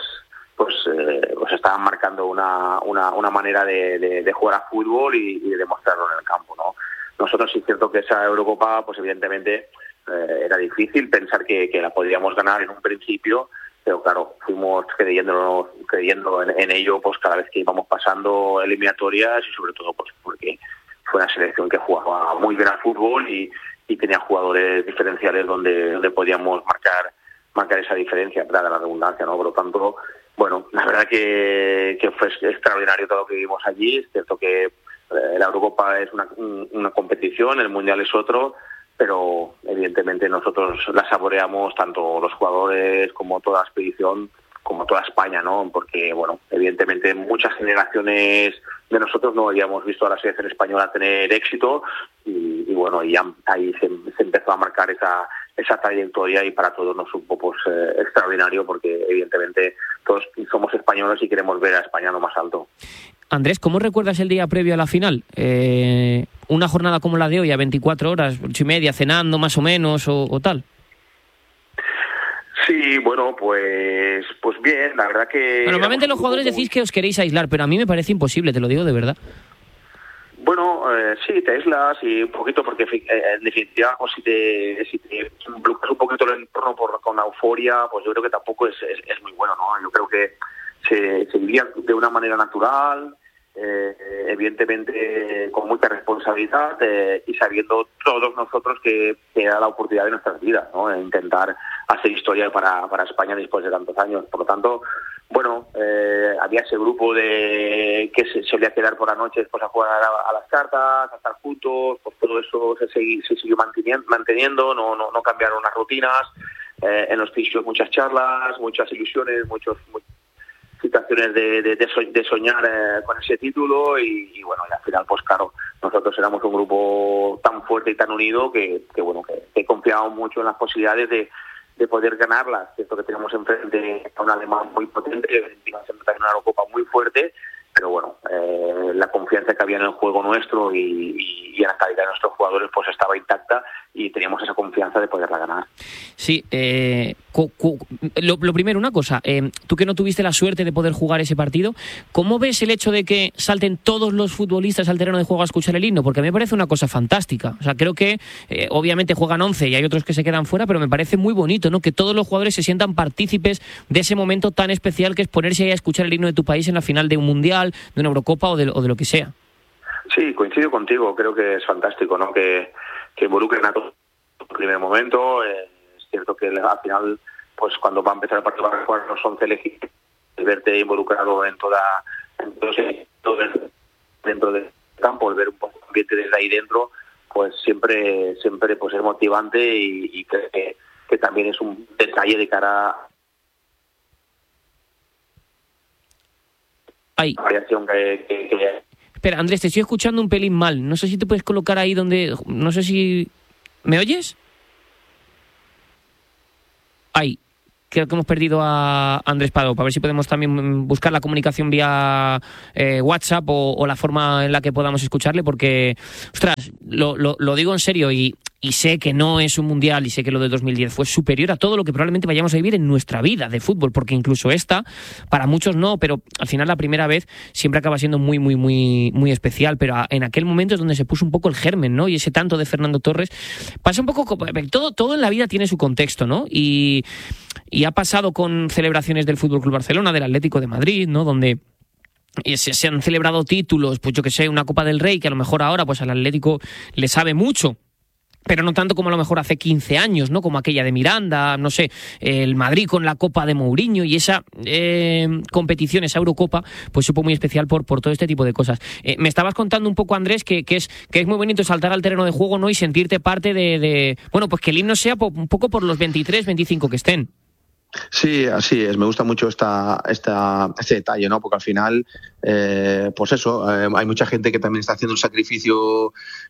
[SPEAKER 17] estaban marcando una manera de jugar a fútbol y de demostrarlo en el campo, ¿no? Nosotros sí es cierto que esa Eurocopa, pues evidentemente era difícil pensar que la podríamos ganar en un principio, pero claro, fuimos creyendo en ello pues cada vez que íbamos pasando eliminatorias y sobre todo pues porque fue una selección que jugaba muy bien al fútbol y tenía jugadores diferenciales donde podíamos marcar esa diferencia, dada la redundancia, ¿no? Por lo tanto, bueno, la verdad que fue extraordinario todo lo que vivimos allí. Es cierto que la Eurocopa es una competición, el Mundial es otro, pero evidentemente nosotros la saboreamos tanto los jugadores como toda la expedición, como toda España, ¿no? Porque, bueno, evidentemente muchas generaciones de nosotros no habíamos visto a la selección española tener éxito y bueno, y ahí se empezó a marcar esa trayectoria y para todos nos supo pues extraordinario, porque evidentemente todos somos españoles y queremos ver a España lo más alto.
[SPEAKER 1] Andrés, ¿cómo recuerdas el día previo a la final? Una jornada como la de hoy, a 24 horas, 8:30, cenando más o menos o tal.
[SPEAKER 17] Sí, bueno, pues bien, la verdad que...
[SPEAKER 1] Bueno, normalmente los jugadores decís que os queréis aislar, pero a mí me parece imposible, te lo digo de verdad.
[SPEAKER 17] Bueno, sí, te aíslas y un poquito porque en definitiva pues, si te bloqueas un poquito el entorno con la euforia, pues yo creo que tampoco es muy bueno, ¿no? Yo creo que se vivía de una manera natural, evidentemente con mucha responsabilidad y sabiendo todos nosotros que era la oportunidad de nuestras vidas, ¿no? Intentar hacer historia para España después de tantos años. Por lo tanto, bueno, había ese grupo que se solía quedar por la noche después a jugar a las cartas, a estar juntos, pues todo eso se siguió manteniendo, no cambiaron las rutinas, en los pisos muchas charlas, muchas ilusiones, muchas situaciones de soñar con ese título y bueno, y al final pues claro, nosotros éramos un grupo tan fuerte y tan unido que confiábamos mucho en las posibilidades de poder ganarlas. Cierto que tenemos enfrente a un alemán muy potente, también una Eurocopa muy fuerte, pero bueno, la confianza que había en el juego nuestro y en la calidad de nuestros jugadores pues estaba intacta y teníamos esa confianza de poderla ganar.
[SPEAKER 1] Sí, lo primero, una cosa, tú que no tuviste la suerte de poder jugar ese partido, ¿cómo ves el hecho de que salten todos los futbolistas al terreno de juego a escuchar el himno? Porque a mí me parece una cosa fantástica. O sea, creo que obviamente juegan 11 y hay otros que se quedan fuera, pero me parece muy bonito, ¿no? Que todos los jugadores se sientan partícipes de ese momento tan especial que es ponerse ahí a escuchar el himno de tu país en la final de un Mundial, de una Eurocopa o de lo que sea.
[SPEAKER 17] Sí, coincido contigo. Creo que es fantástico, ¿no? Que involucren a todos en el primer momento. Es cierto que al final, pues cuando va a empezar el partido, van a jugar los 11 elegidos, verte involucrado dentro del campo, el ver un poco el ambiente desde ahí dentro, pues siempre pues es motivante y creo que también es un detalle de cara a
[SPEAKER 1] la
[SPEAKER 17] variación que
[SPEAKER 1] Espera, Andrés, te estoy escuchando un pelín mal. No sé si te puedes colocar ahí donde... No sé si... ¿Me oyes? Ahí. Creo que hemos perdido a Andrés Padó. Para ver si podemos también buscar la comunicación vía WhatsApp o la forma en la que podamos escucharle, porque, ostras, lo digo en serio y sé que no es un mundial y sé que lo de 2010 fue superior a todo lo que probablemente vayamos a vivir en nuestra vida de fútbol, porque incluso esta, para muchos no, pero al final la primera vez siempre acaba siendo muy, muy, muy, muy especial, pero en aquel momento es donde se puso un poco el germen, ¿no? Y ese tanto de Fernando Torres pasa un poco... Todo en la vida tiene su contexto, ¿no? Y ha pasado con celebraciones del Fútbol Club Barcelona, del Atlético de Madrid, ¿no? Donde se han celebrado títulos, pues yo que sé, una Copa del Rey, que a lo mejor ahora pues al Atlético le sabe mucho, pero no tanto como a lo mejor hace 15 años, ¿no? Como aquella de Miranda, no sé, el Madrid con la Copa de Mourinho, y esa competición, esa Eurocopa, pues supo muy especial por todo este tipo de cosas. Me estabas contando un poco, Andrés, que es muy bonito saltar al terreno de juego, ¿no? Y sentirte parte de bueno, pues que el himno sea un poco por los 23, 25 que estén.
[SPEAKER 18] Sí, así es. Me gusta mucho este detalle, ¿no? Porque al final, pues eso, hay mucha gente que también está haciendo el sacrificio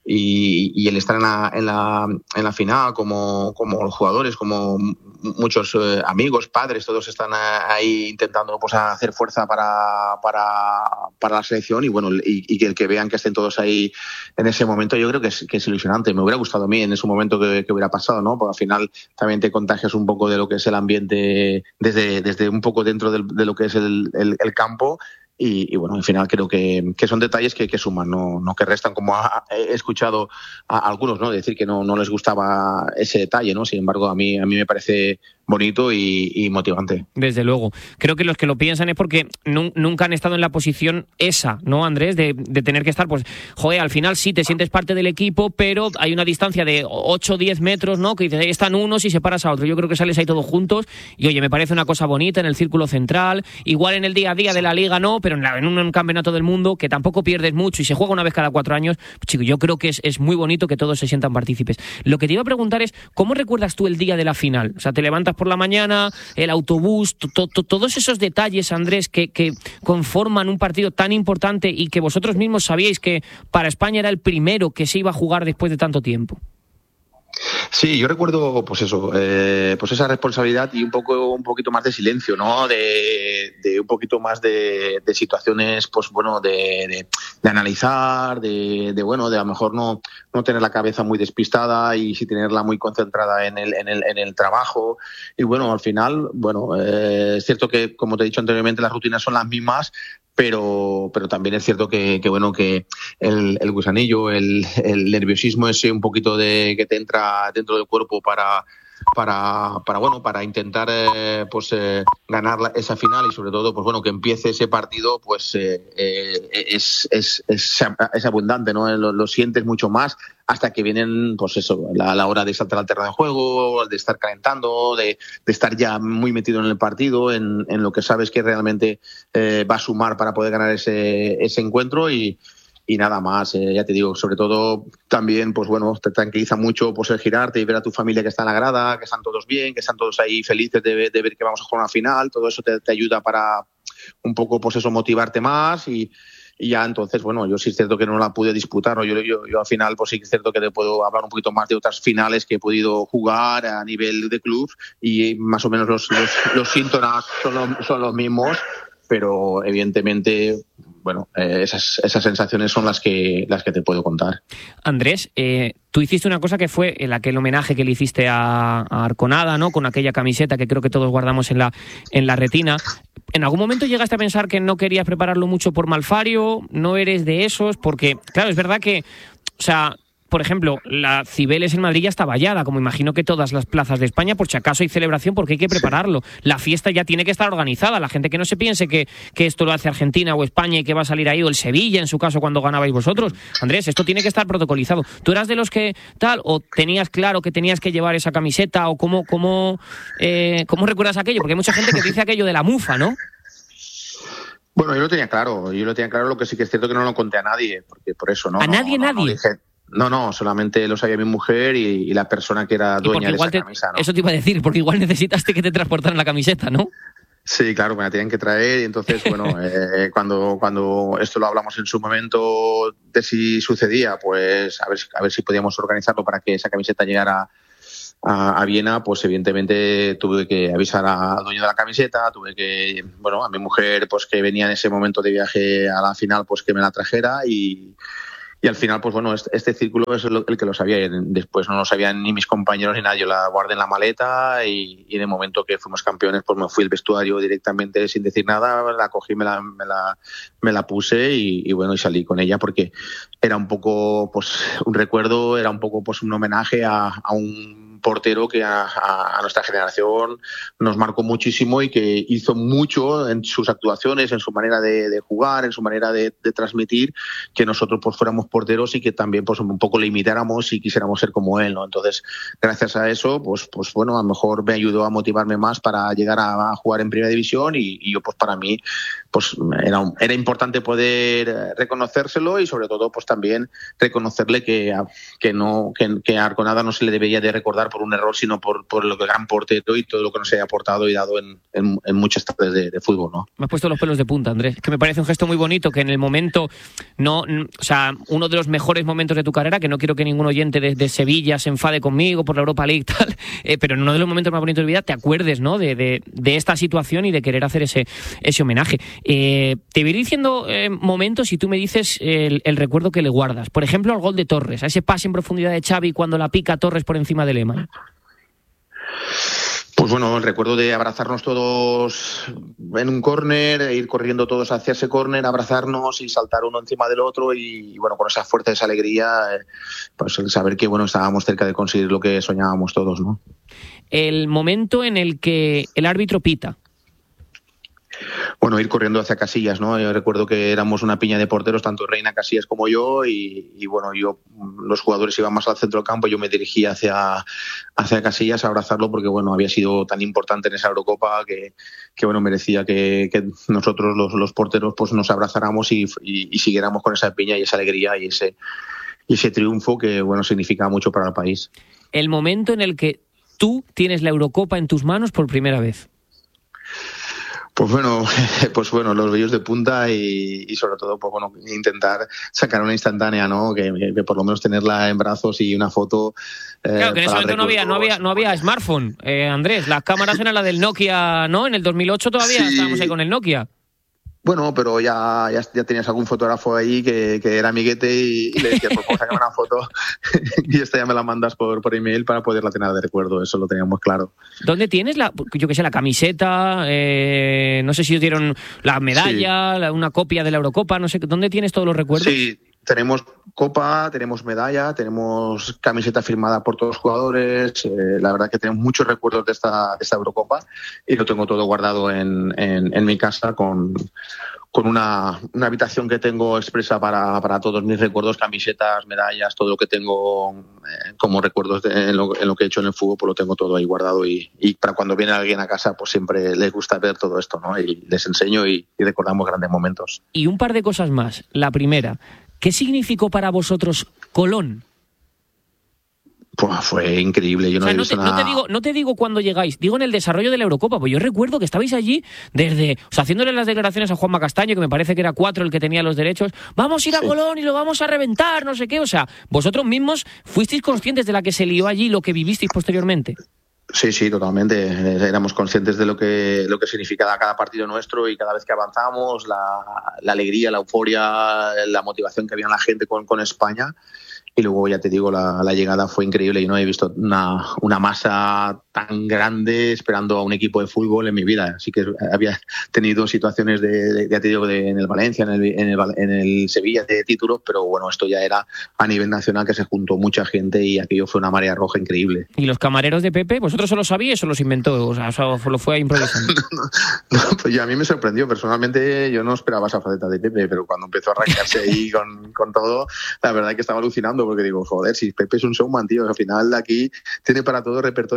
[SPEAKER 18] y el estar en la final, como los jugadores, como muchos amigos, padres, todos están ahí intentando pues hacer fuerza para la selección y bueno, y que vean que estén todos ahí en ese momento, yo creo que es ilusionante. Me hubiera gustado a mí en ese momento que hubiera pasado, ¿no? Porque al final también te contagias un poco de lo que es el ambiente desde un poco dentro de lo que es el campo. Y bueno, al final creo que son detalles que suman, no que restan, como he escuchado a algunos, ¿no? Decir que no les gustaba ese detalle, ¿no? Sin embargo, a mí me parece bonito y motivante.
[SPEAKER 1] Desde luego. Creo que los que lo piensan es porque nunca han estado en la posición esa, ¿no, Andrés? De tener que estar, pues, joder, al final sí te sientes parte del equipo, pero hay una distancia de 8 o 10 metros, ¿no? Que dices, ahí están unos y separas a otro. Yo creo que sales ahí todos juntos y, oye, me parece una cosa bonita en el círculo central. Igual en el día a día de la Liga no, pero en un campeonato del mundo que tampoco pierdes mucho y se juega una vez cada 4 años, pues, chico, yo creo que es muy bonito que todos se sientan partícipes. Lo que te iba a preguntar es, ¿cómo recuerdas tú el día de la final? O sea, te levantas por la mañana, el autobús, todos esos detalles, Andrés, que conforman un partido tan importante y que vosotros mismos sabíais que para España era el primero que se iba a jugar después de tanto tiempo.
[SPEAKER 18] Sí, yo recuerdo, pues eso, pues esa responsabilidad y un poquito más de silencio, ¿no? De un poquito más de situaciones, pues bueno, de analizar, de bueno, de a lo mejor no tener la cabeza muy despistada y sí tenerla muy concentrada en el trabajo. Y bueno, al final, bueno, es cierto que, como te he dicho anteriormente, las rutinas son las mismas, pero también es cierto que bueno, que el gusanillo, el nerviosismo ese un poquito que te entra dentro del cuerpo para intentar ganar esa final y sobre todo pues bueno, que empiece ese partido, pues es abundante, ¿no? Lo sientes mucho más hasta que vienen, pues eso, la hora de saltar al terreno de juego, de estar calentando, de estar ya muy metido en el partido, en lo que sabes que realmente va a sumar para poder ganar ese encuentro y nada más. Ya te digo, sobre todo también, pues bueno, te tranquiliza mucho pues el girarte y ver a tu familia que está en la grada, que están todos bien, que están todos ahí felices de ver que vamos a jugar una final. Todo eso te ayuda para un poco, pues eso, motivarte más y ya entonces, bueno, yo sí es cierto que no la pude disputar, ¿no? Yo al final, pues sí es cierto que te puedo hablar un poquito más de otras finales que he podido jugar a nivel de club y más o menos los síntomas son los mismos, pero evidentemente, bueno, esas sensaciones son las que te puedo contar.
[SPEAKER 1] Andrés, tú hiciste una cosa que fue aquel homenaje que le hiciste a Arconada, ¿no? Con aquella camiseta que creo que todos guardamos en la retina. ¿En algún momento llegaste a pensar que no querías prepararlo mucho por Malfario? ¿No eres de esos? Porque, claro, es verdad que, o sea, por ejemplo, la Cibeles en Madrid ya está vallada, como imagino que todas las plazas de España, por si acaso hay celebración, porque hay que prepararlo. La fiesta ya tiene que estar organizada. La gente que no se piense que esto lo hace Argentina o España y que va a salir ahí, o el Sevilla, en su caso, cuando ganabais vosotros. Andrés, esto tiene que estar protocolizado. ¿Tú eras de los que tal, o tenías claro que tenías que llevar esa camiseta, o cómo recuerdas aquello? Porque hay mucha gente que dice aquello de la mufa, ¿no?
[SPEAKER 18] Bueno, yo lo tenía claro. Lo que sí que es cierto que no lo conté a nadie, porque por eso, ¿no?
[SPEAKER 1] ¿A nadie?
[SPEAKER 18] No, solamente lo sabía mi mujer y la persona que era dueña de esa camisa, ¿no?
[SPEAKER 1] Eso te iba a decir, porque igual necesitaste que te transportaran la camiseta, ¿no?
[SPEAKER 18] Sí, claro, me la tenían que traer y entonces, bueno, cuando esto lo hablamos en su momento de si sucedía, pues a ver si podíamos organizarlo para que esa camiseta llegara a Viena, pues evidentemente tuve que avisar al dueño de la camiseta, a mi mujer, pues que venía en ese momento de viaje a la final, pues que me la trajera y al final, pues bueno, este círculo es el que lo sabía. Después no lo sabían ni mis compañeros ni nadie. Yo la guardé en la maleta y en el momento que fuimos campeones, pues me fui al vestuario directamente sin decir nada. La cogí, me la puse y bueno, y salí con ella porque era un poco, pues, un recuerdo, era un poco, pues, un homenaje a un portero que a nuestra generación nos marcó muchísimo y que hizo mucho en sus actuaciones, en su manera de jugar, en su manera de transmitir, que nosotros pues fuéramos porteros y que también pues un poco le imitáramos y quisiéramos ser como él, ¿no? Entonces, gracias a eso, pues bueno, a lo mejor me ayudó a motivarme más para llegar a jugar en Primera División y yo, pues para mí, pues era importante poder reconocérselo y sobre todo pues también reconocerle que a Arconada no se le debería de recordar por un error, sino por lo que gran portero y todo lo que nos haya aportado y dado en muchas tardes de fútbol, ¿no?
[SPEAKER 1] Me has puesto los pelos de punta, Andrés. Que me parece un gesto muy bonito, que en el momento, o sea, uno de los mejores momentos de tu carrera, que no quiero que ningún oyente de Sevilla se enfade conmigo por la Europa League, tal, pero en uno de los momentos más bonitos de tu vida te acuerdes, ¿no? De esta situación y de querer hacer ese homenaje. Te voy a ir diciendo momentos y tú me dices el recuerdo que le guardas. Por ejemplo, al gol de Torres, a ese pase en profundidad de Xavi cuando la pica Torres por encima de Lema.
[SPEAKER 18] Pues bueno, el recuerdo de abrazarnos todos en un córner, ir corriendo todos hacia ese córner, abrazarnos y saltar uno encima del otro y bueno, con esa fuerza, esa alegría, pues el saber que bueno, estábamos cerca de conseguir lo que soñábamos todos, ¿no?
[SPEAKER 1] El momento en el que el árbitro pita.
[SPEAKER 18] Bueno, ir corriendo hacia Casillas, ¿no? Yo recuerdo que éramos una piña de porteros, tanto Reina, Casillas como yo, y bueno, los jugadores iban más al centro del campo, yo me dirigía hacia Casillas a abrazarlo porque bueno, había sido tan importante en esa Eurocopa que bueno, merecía que nosotros los porteros pues nos abrazáramos y siguiéramos con esa piña y esa alegría y ese triunfo que bueno, significa mucho para el país.
[SPEAKER 1] El momento en el que tú tienes la Eurocopa en tus manos por primera vez.
[SPEAKER 18] Pues bueno, los vellos de punta y sobre todo, pues bueno, intentar sacar una instantánea, ¿no? Que por lo menos tenerla en brazos y una foto.
[SPEAKER 1] Claro, que en ese momento no había smartphone, Andrés. Las cámaras eran la del Nokia, ¿no? En el 2008 todavía sí. Estábamos ahí con el Nokia.
[SPEAKER 18] Bueno, pero ya tenías algún fotógrafo ahí que era amiguete y le decías, pues vamos a sacar una foto y esta ya me la mandas por email para poderla tener de recuerdo, eso lo teníamos claro.
[SPEAKER 1] ¿Dónde tienes la camiseta? No sé si os dieron la medalla, sí. Una copia de la Eurocopa, no sé, ¿dónde tienes todos los recuerdos?
[SPEAKER 18] Sí, tenemos copa, tenemos medalla, tenemos camiseta firmada por todos los jugadores, la verdad que tenemos muchos recuerdos de esta Eurocopa y lo tengo todo guardado en mi casa con una habitación que tengo expresa para todos mis recuerdos, camisetas, medallas, todo lo que tengo como recuerdos en lo que he hecho en el fútbol, pues lo tengo todo ahí guardado y para cuando viene alguien a casa pues siempre les gusta ver todo esto, ¿no? Y les enseño y recordamos grandes momentos.
[SPEAKER 1] Y un par de cosas más. La primera, ¿qué significó para vosotros Colón?
[SPEAKER 18] Pues fue increíble. Yo
[SPEAKER 1] no te digo cuándo llegáis, digo en el desarrollo de la Eurocopa, pues yo recuerdo que estabais allí haciéndole las declaraciones a Juanma Castaño, que me parece que era 4 el que tenía los derechos, vamos a ir a Colón y lo vamos a reventar, no sé qué, o sea, vosotros mismos fuisteis conscientes de la que se lió allí, lo que vivisteis posteriormente.
[SPEAKER 18] Sí, totalmente. Éramos conscientes de lo que significaba cada partido nuestro y cada vez que avanzábamos, la alegría, la euforia, la motivación que había en la gente con España. Y luego, ya te digo, la llegada fue increíble. Yo no he visto una masa tan grande esperando a un equipo de fútbol en mi vida. Así que había tenido situaciones ya te digo, en el Valencia, en el Sevilla de títulos, pero bueno, esto ya era a nivel nacional, que se juntó mucha gente y aquello fue una marea roja increíble.
[SPEAKER 1] ¿Y los camareros de Pepe? ¿Vosotros solo sabíais o los inventó? O sea, lo fue improvisando.
[SPEAKER 18] No, pues a mí me sorprendió. Personalmente yo no esperaba esa faceta de Pepe, pero cuando empezó a arrancarse ahí con todo, la verdad es que estaba alucinando porque digo, joder, si Pepe es un showman, tío, al final aquí tiene para todo el repertorio. Yo que estaba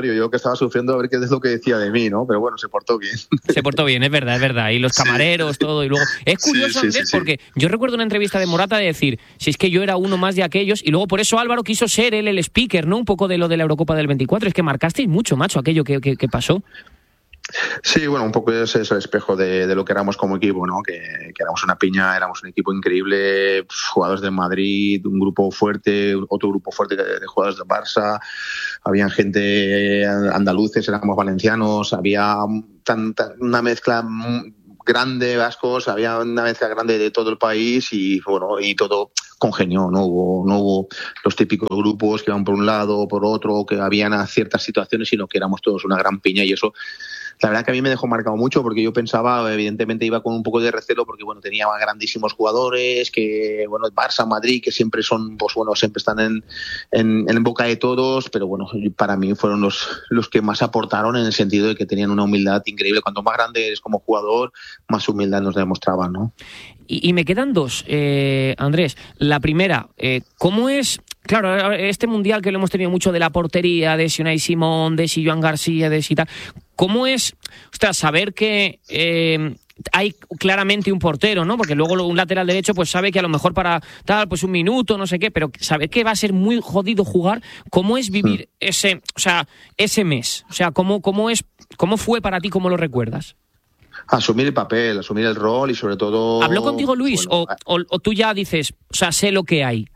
[SPEAKER 18] estaba sufriendo a ver qué es lo que decía de mí, ¿no? Pero bueno, se portó bien.
[SPEAKER 1] Se portó bien, es verdad. Y los camareros, todo. Y luego es curioso, Andrés, porque yo recuerdo una entrevista de Morata de decir, si es que yo era uno más de aquellos, y luego por eso Álvaro quiso ser él el speaker, ¿no? Un poco de lo de la Eurocopa del 24. Es que marcasteis mucho, macho, aquello que pasó.
[SPEAKER 18] Sí, bueno, un poco es el espejo de lo que éramos como equipo, ¿no? Que éramos una piña, éramos un equipo increíble, jugadores del Madrid, un grupo fuerte, otro grupo fuerte de jugadores del Barça, había gente andaluces, éramos valencianos, había una mezcla grande, vascos, había una mezcla grande de todo el país y bueno, y todo congenió, no hubo los típicos grupos que iban por un lado o por otro, que habían ciertas situaciones, sino que éramos todos una gran piña y eso la verdad que a mí me dejó marcado mucho porque yo pensaba, evidentemente iba con un poco de recelo porque bueno, tenía grandísimos jugadores, que bueno, el Barça, Madrid, que siempre son, pues bueno, siempre están en boca de todos, pero bueno, para mí fueron los que más aportaron en el sentido de que tenían una humildad increíble. Cuanto más grande eres como jugador, más humildad nos demostraban, ¿no?
[SPEAKER 1] Y me quedan dos, Andrés. La primera, ¿cómo es? Claro, este mundial que lo hemos tenido mucho de la portería, de si Unai Simón, de si Joan García, de si tal. ¿Cómo es, saber que hay claramente un portero, ¿no? Porque luego un lateral derecho pues sabe que a lo mejor para tal, pues un minuto, no sé qué, pero saber que va a ser muy jodido jugar. ¿Cómo es vivir ese mes? O sea, ¿cómo fue para ti? ¿Cómo lo recuerdas?
[SPEAKER 18] Asumir el papel, asumir el rol y sobre todo...
[SPEAKER 1] ¿Habló contigo Luis? Bueno, o tú ya dices, o sea, sé lo que hay?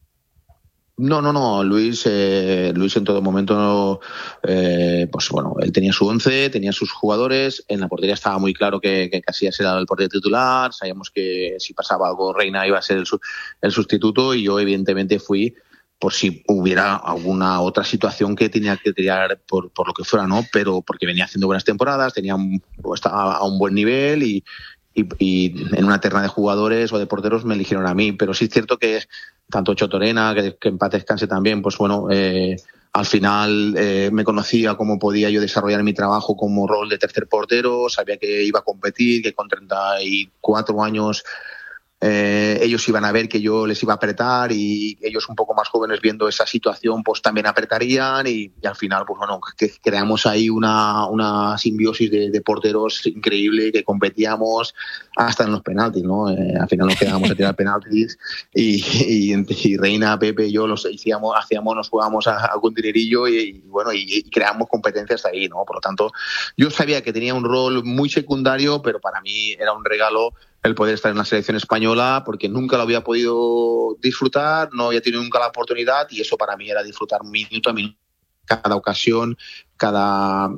[SPEAKER 18] No, Luis en todo momento, pues bueno, él tenía su 11, tenía sus jugadores, en la portería estaba muy claro que Casillas era el portero titular, sabíamos que si pasaba algo Reina iba a ser el sustituto y yo evidentemente fui por si hubiera alguna otra situación que tenía que tirar por lo que fuera, ¿no? Pero porque venía haciendo buenas temporadas, estaba a un buen nivel y en una terna de jugadores o de porteros me eligieron a mí, pero sí es cierto que tanto Chotorena, que en paz descanse también, pues bueno, al final me conocía cómo podía yo desarrollar mi trabajo como rol de tercer portero, sabía que iba a competir, que con 34 años ellos iban a ver que yo les iba a apretar y ellos un poco más jóvenes viendo esa situación pues también apretarían y al final pues bueno, que creamos ahí una simbiosis de porteros increíble, que competíamos hasta en los penaltis, ¿no? Al final nos quedábamos a tirar penaltis y Reina, Pepe y yo nos jugábamos a algún dinerillo y bueno, y creamos competencias ahí, ¿no? Por lo tanto, yo sabía que tenía un rol muy secundario, pero para mí era un regalo el poder estar en la selección española porque nunca lo había podido disfrutar, no había tenido nunca la oportunidad y eso para mí era disfrutar minuto a minuto, cada ocasión, cada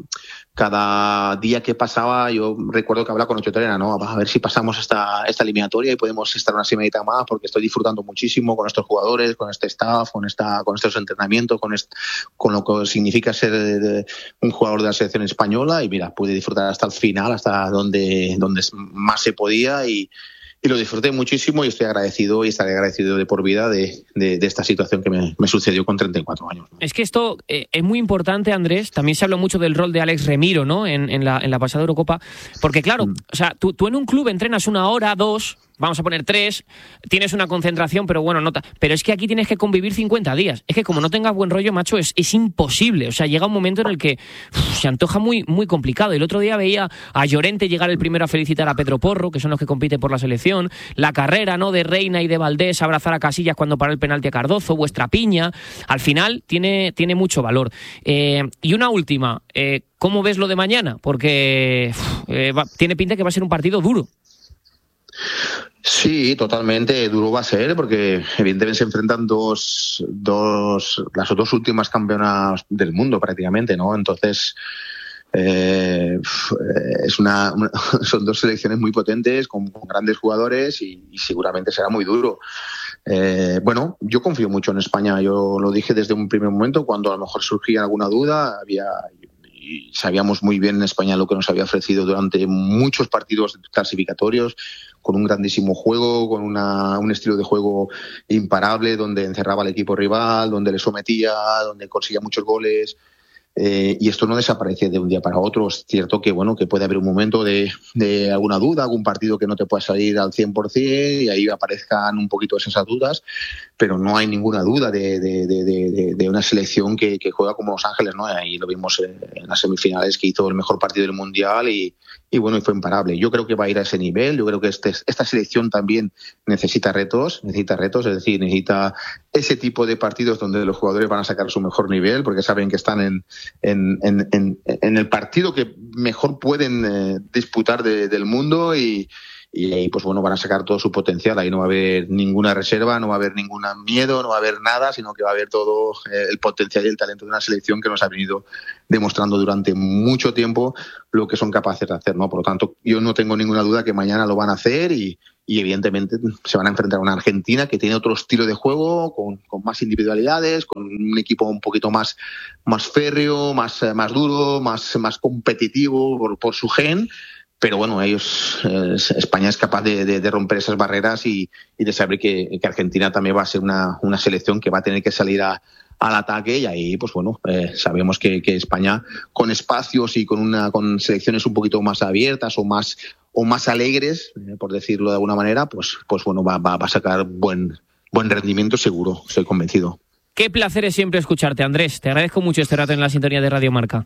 [SPEAKER 18] día que pasaba. Yo recuerdo que hablaba con Chotorena, ¿no? A ver si pasamos esta eliminatoria y podemos estar una semanita más porque estoy disfrutando muchísimo con estos jugadores, con este staff, con estos entrenamientos, con lo que significa ser un jugador de la selección española y mira, pude disfrutar hasta el final, hasta donde más se podía y lo disfruté muchísimo y estoy agradecido y estaré agradecido de por vida de esta situación que me sucedió con 34 años.
[SPEAKER 1] Es que esto es muy importante, Andrés. También se habló mucho del rol de Alex Remiro, ¿no? En la pasada Eurocopa. Porque claro, o sea, tú en un club entrenas 1 hora, 2... vamos a poner 3, tienes una concentración, pero bueno, nota. Pero es que aquí tienes que convivir 50 días. Es que como no tengas buen rollo, macho, es imposible. O sea, llega un momento en el que se antoja muy, muy complicado. El otro día veía a Llorente llegar el primero a felicitar a Pedro Porro, que son los que compiten por la selección. La carrera, ¿no?, de Reina y de Valdés, abrazar a Casillas cuando paró el penalti a Cardozo, vuestra piña. Al final tiene mucho valor. Y una última, ¿cómo ves lo de mañana? Porque tiene pinta que va a ser un partido duro.
[SPEAKER 18] Sí, totalmente duro va a ser porque evidentemente se enfrentan las dos últimas campeonas del mundo prácticamente, ¿no? Entonces son dos selecciones muy potentes con grandes jugadores y seguramente será muy duro. Bueno, yo confío mucho en España. Yo lo dije desde un primer momento cuando a lo mejor surgía alguna duda. Y sabíamos muy bien en España lo que nos había ofrecido durante muchos partidos clasificatorios, con un grandísimo juego, con un estilo de juego imparable, donde encerraba al equipo rival, donde le sometía, donde conseguía muchos goles. Y esto no desaparece de un día para otro. Es cierto que bueno, que puede haber un momento de alguna duda, algún partido que no te pueda salir al 100% y ahí aparezcan un poquito esas dudas, pero no hay ninguna duda de una selección que juega como Los Ángeles, ¿no? Ahí lo vimos en las semifinales, que hizo el mejor partido del Mundial y fue imparable. Yo creo que va a ir a ese nivel. Yo creo que esta selección también necesita retos, es decir, necesita ese tipo de partidos donde los jugadores van a sacar su mejor nivel, porque saben que están en el partido que mejor pueden disputar del mundo y ahí pues bueno, van a sacar todo su potencial. Ahí no va a haber ninguna reserva, no va a haber ningún miedo, no va a haber nada, sino que va a haber todo el potencial y el talento de una selección que nos ha venido demostrando durante mucho tiempo lo que son capaces de hacer, ¿no? Por lo tanto, yo no tengo ninguna duda que mañana lo van a hacer y evidentemente se van a enfrentar a una Argentina que tiene otro estilo de juego, con más individualidades, con un equipo un poquito más férreo, más duro, más competitivo por su gen. Pero bueno, España es capaz de romper esas barreras y de saber que Argentina también va a ser una selección que va a tener que salir al ataque, y ahí pues bueno, sabemos que España, con espacios y con selecciones un poquito más abiertas o más alegres, por decirlo de alguna manera, pues bueno, va a sacar buen rendimiento seguro, estoy convencido.
[SPEAKER 1] Qué placer es siempre escucharte, Andrés. Te agradezco mucho este rato en la sintonía de Radio Marca.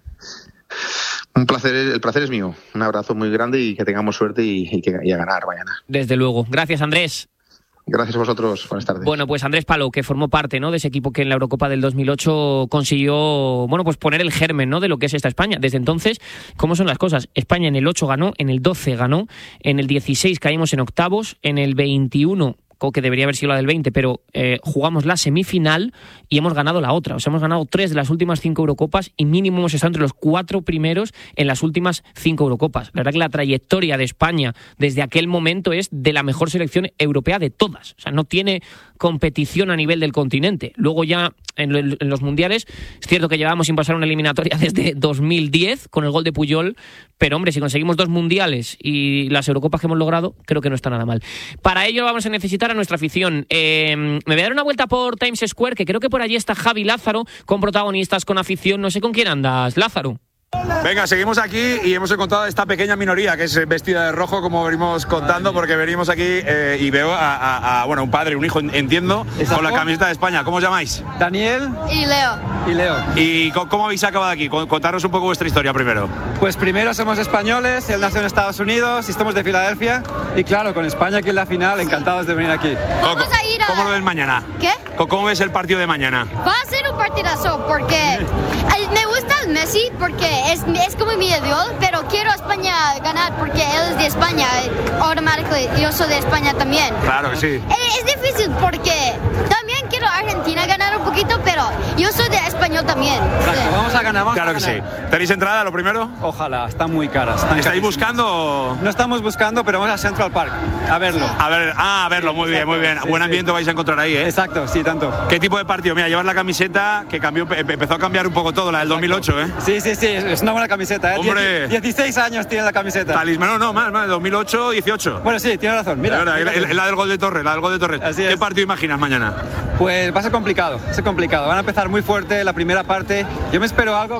[SPEAKER 18] Un placer, el placer es mío. Un abrazo muy grande y que tengamos suerte y a ganar mañana.
[SPEAKER 1] Desde luego. Gracias, Andrés.
[SPEAKER 18] Gracias a vosotros. Buenas tardes.
[SPEAKER 1] Bueno, pues Andrés Palou, que formó parte, ¿no?, de ese equipo que en la Eurocopa del 2008 consiguió, bueno, pues poner el germen, ¿no?, de lo que es esta España. Desde entonces, ¿cómo son las cosas? España en el 8 ganó, en el 12 ganó, en el 16 caímos en octavos, en el 21... que debería haber sido la del 20, pero jugamos la semifinal y hemos ganado la otra. O sea, hemos ganado 3 de las últimas 5 Eurocopas y mínimo hemos estado entre los 4 primeros en las últimas 5 Eurocopas. La verdad que la trayectoria de España desde aquel momento es de la mejor selección europea de todas. O sea, no tiene competición a nivel del continente. Luego ya en los mundiales, es cierto que llevábamos sin pasar una eliminatoria desde 2010 con el gol de Puyol, pero hombre, si conseguimos 2 mundiales y las Eurocopas que hemos logrado, creo que no está nada mal. Para ello vamos a necesitar a nuestra afición. Me voy a dar una vuelta por Times Square, que creo que por allí está Javi Lázaro, con protagonistas, con afición. No sé con quién andas, Lázaro.
[SPEAKER 19] Venga, seguimos aquí y hemos encontrado a esta pequeña minoría que es vestida de rojo, como venimos contando, porque venimos aquí y veo a un padre, un hijo, entiendo, con la camiseta de España. ¿Cómo os llamáis?
[SPEAKER 20] Daniel
[SPEAKER 21] y Leo.
[SPEAKER 19] ¿Y cómo habéis acabado aquí? Contaros un poco vuestra historia primero.
[SPEAKER 20] Pues primero somos españoles, él nació en Estados Unidos y estamos de Filadelfia, y claro, con España aquí en la final, encantados de venir aquí.
[SPEAKER 21] Vamos a ir a...
[SPEAKER 19] ¿Cómo lo ves mañana?
[SPEAKER 21] ¿Qué?
[SPEAKER 19] ¿Cómo ves el partido de mañana?
[SPEAKER 21] Va a ser un partidazo porque me gusta el Messi porque es como mi ídolo, pero quiero a España ganar porque él es de España. Automáticamente yo soy de España también.
[SPEAKER 19] Claro que sí.
[SPEAKER 21] Es difícil porque también quiero a Argentina ganar un poquito, pero yo soy de español también.
[SPEAKER 20] Claro, sí. Vamos a ganar.
[SPEAKER 19] Claro que sí. ¿Tenéis entrada lo primero?
[SPEAKER 20] Ojalá, están muy caras.
[SPEAKER 19] ¿Estáis buscando?
[SPEAKER 20] No estamos buscando, pero vamos a Central Park a verlo.
[SPEAKER 19] A verlo, muy bien, muy bien. Buen ambiente vais a encontrar ahí, ¿eh?
[SPEAKER 20] Exacto, sí, tanto.
[SPEAKER 19] ¿Qué tipo de partido? Mira, llevas la camiseta que empezó a cambiar un poco todo, la del 2008, ¿eh?
[SPEAKER 20] Sí, es una buena camiseta, ¿eh?
[SPEAKER 19] Hombre.
[SPEAKER 20] 16 años tiene la camiseta.
[SPEAKER 19] Talismán, no, más, 2008, 18.
[SPEAKER 20] Bueno, sí, tiene razón. Mira,
[SPEAKER 19] la del gol de Torres,
[SPEAKER 20] Así es.
[SPEAKER 19] ¿Qué partido imaginas mañana?
[SPEAKER 20] Pues va a ser complicado, Van a empezar muy fuerte la primera parte. Yo me espero algo...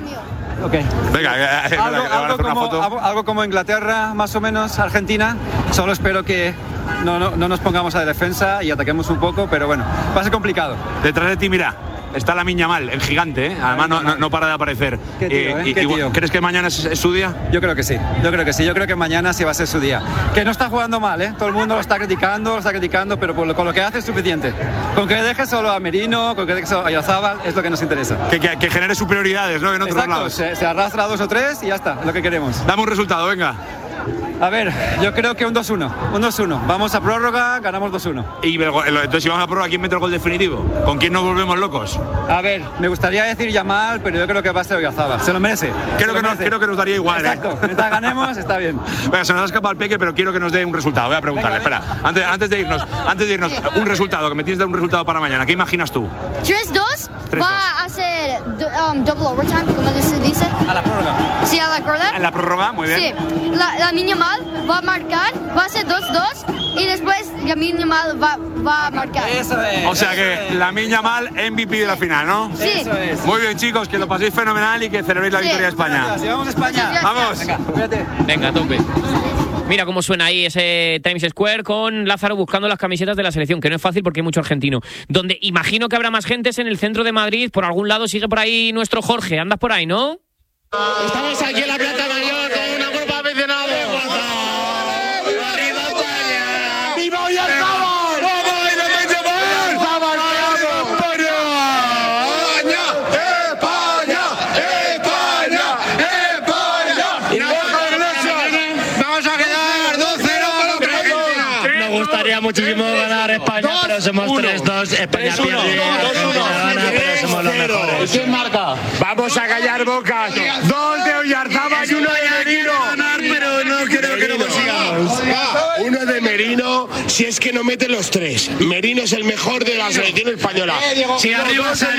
[SPEAKER 20] Okay.
[SPEAKER 19] Venga,
[SPEAKER 20] algo como Inglaterra, más o menos, Argentina. Solo espero que no nos pongamos a la defensa y ataquemos un poco, pero bueno, va a ser complicado.
[SPEAKER 19] Detrás de ti, mira, está Lamine Yamal, el gigante, ¿eh? Además no para de aparecer.
[SPEAKER 20] Qué tío.
[SPEAKER 19] ¿Crees que mañana es su día?
[SPEAKER 20] Yo creo que sí. Yo creo que mañana sí va a ser su día. Que no está jugando mal, ¿eh? Todo el mundo lo está criticando, pero con lo que hace es suficiente. Con que deje solo a Merino, con que deje solo a Oyarzabal, es lo que nos interesa.
[SPEAKER 19] Que genere superioridades, ¿no? En otros lados.
[SPEAKER 20] Se arrastra a 2 o 3 y ya está, lo que queremos.
[SPEAKER 19] Dame un resultado, venga.
[SPEAKER 20] A ver, yo creo que un 2-1. Vamos a prórroga, ganamos 2-1.
[SPEAKER 19] Y entonces, si vamos a prórroga, ¿quién mete el gol definitivo? ¿Con quién nos volvemos locos?
[SPEAKER 20] A ver, me gustaría decir Yamal, pero yo creo que va a ser Oyarzabal. Se lo merece.
[SPEAKER 19] Creo que nos daría igual.
[SPEAKER 20] Exacto, mientras ganemos, está bien.
[SPEAKER 19] Venga, se nos ha escapado el Peque, pero quiero que nos dé un resultado. Voy a preguntarle, espera. Antes de irnos, un resultado, que me tienes de un resultado para mañana. ¿Qué imaginas tú?
[SPEAKER 21] 3-2. Va a ser double overtime, como se dice.
[SPEAKER 20] A la prórroga.
[SPEAKER 21] Sí, a la prórroga.
[SPEAKER 19] En la prórroga, muy bien.
[SPEAKER 21] Sí, Lamine Yamal va a marcar, va a ser 2-2 y después Lamine Yamal va a marcar.
[SPEAKER 20] Eso es.
[SPEAKER 19] O sea que Lamine Yamal MVP de la final, ¿no?
[SPEAKER 21] Sí.
[SPEAKER 20] Eso es.
[SPEAKER 19] Muy bien, chicos, que lo paséis fenomenal y que celebréis la victoria de España.
[SPEAKER 20] Gracias. Vamos a España.
[SPEAKER 19] Vamos.
[SPEAKER 20] Venga, cuídate.
[SPEAKER 1] Venga, tope. Mira cómo suena ahí ese Times Square con Lázaro buscando las camisetas de la selección, que no es fácil porque hay mucho argentino. Donde imagino que habrá más gente es en el centro de Madrid, por algún lado sigue por ahí nuestro Jorge. Andas por ahí, ¿no?
[SPEAKER 2] Estamos aquí en la Plaza Mayor con una grupo aficionado. ¡Arriba España! ¡Viva Oyarzabal! Muchísimo ganar España, pero somos 3-2. España pierde, gana, pero somos los mejores. ¿Quién marca?
[SPEAKER 19] Vamos a callar bocas. 2 de Oyarzabal y 1 de Merino.
[SPEAKER 2] Pero no creo que lo consigamos.
[SPEAKER 22] 1 de Merino, si es que no mete los 3. Merino es el mejor de la selección española.
[SPEAKER 2] Si arriba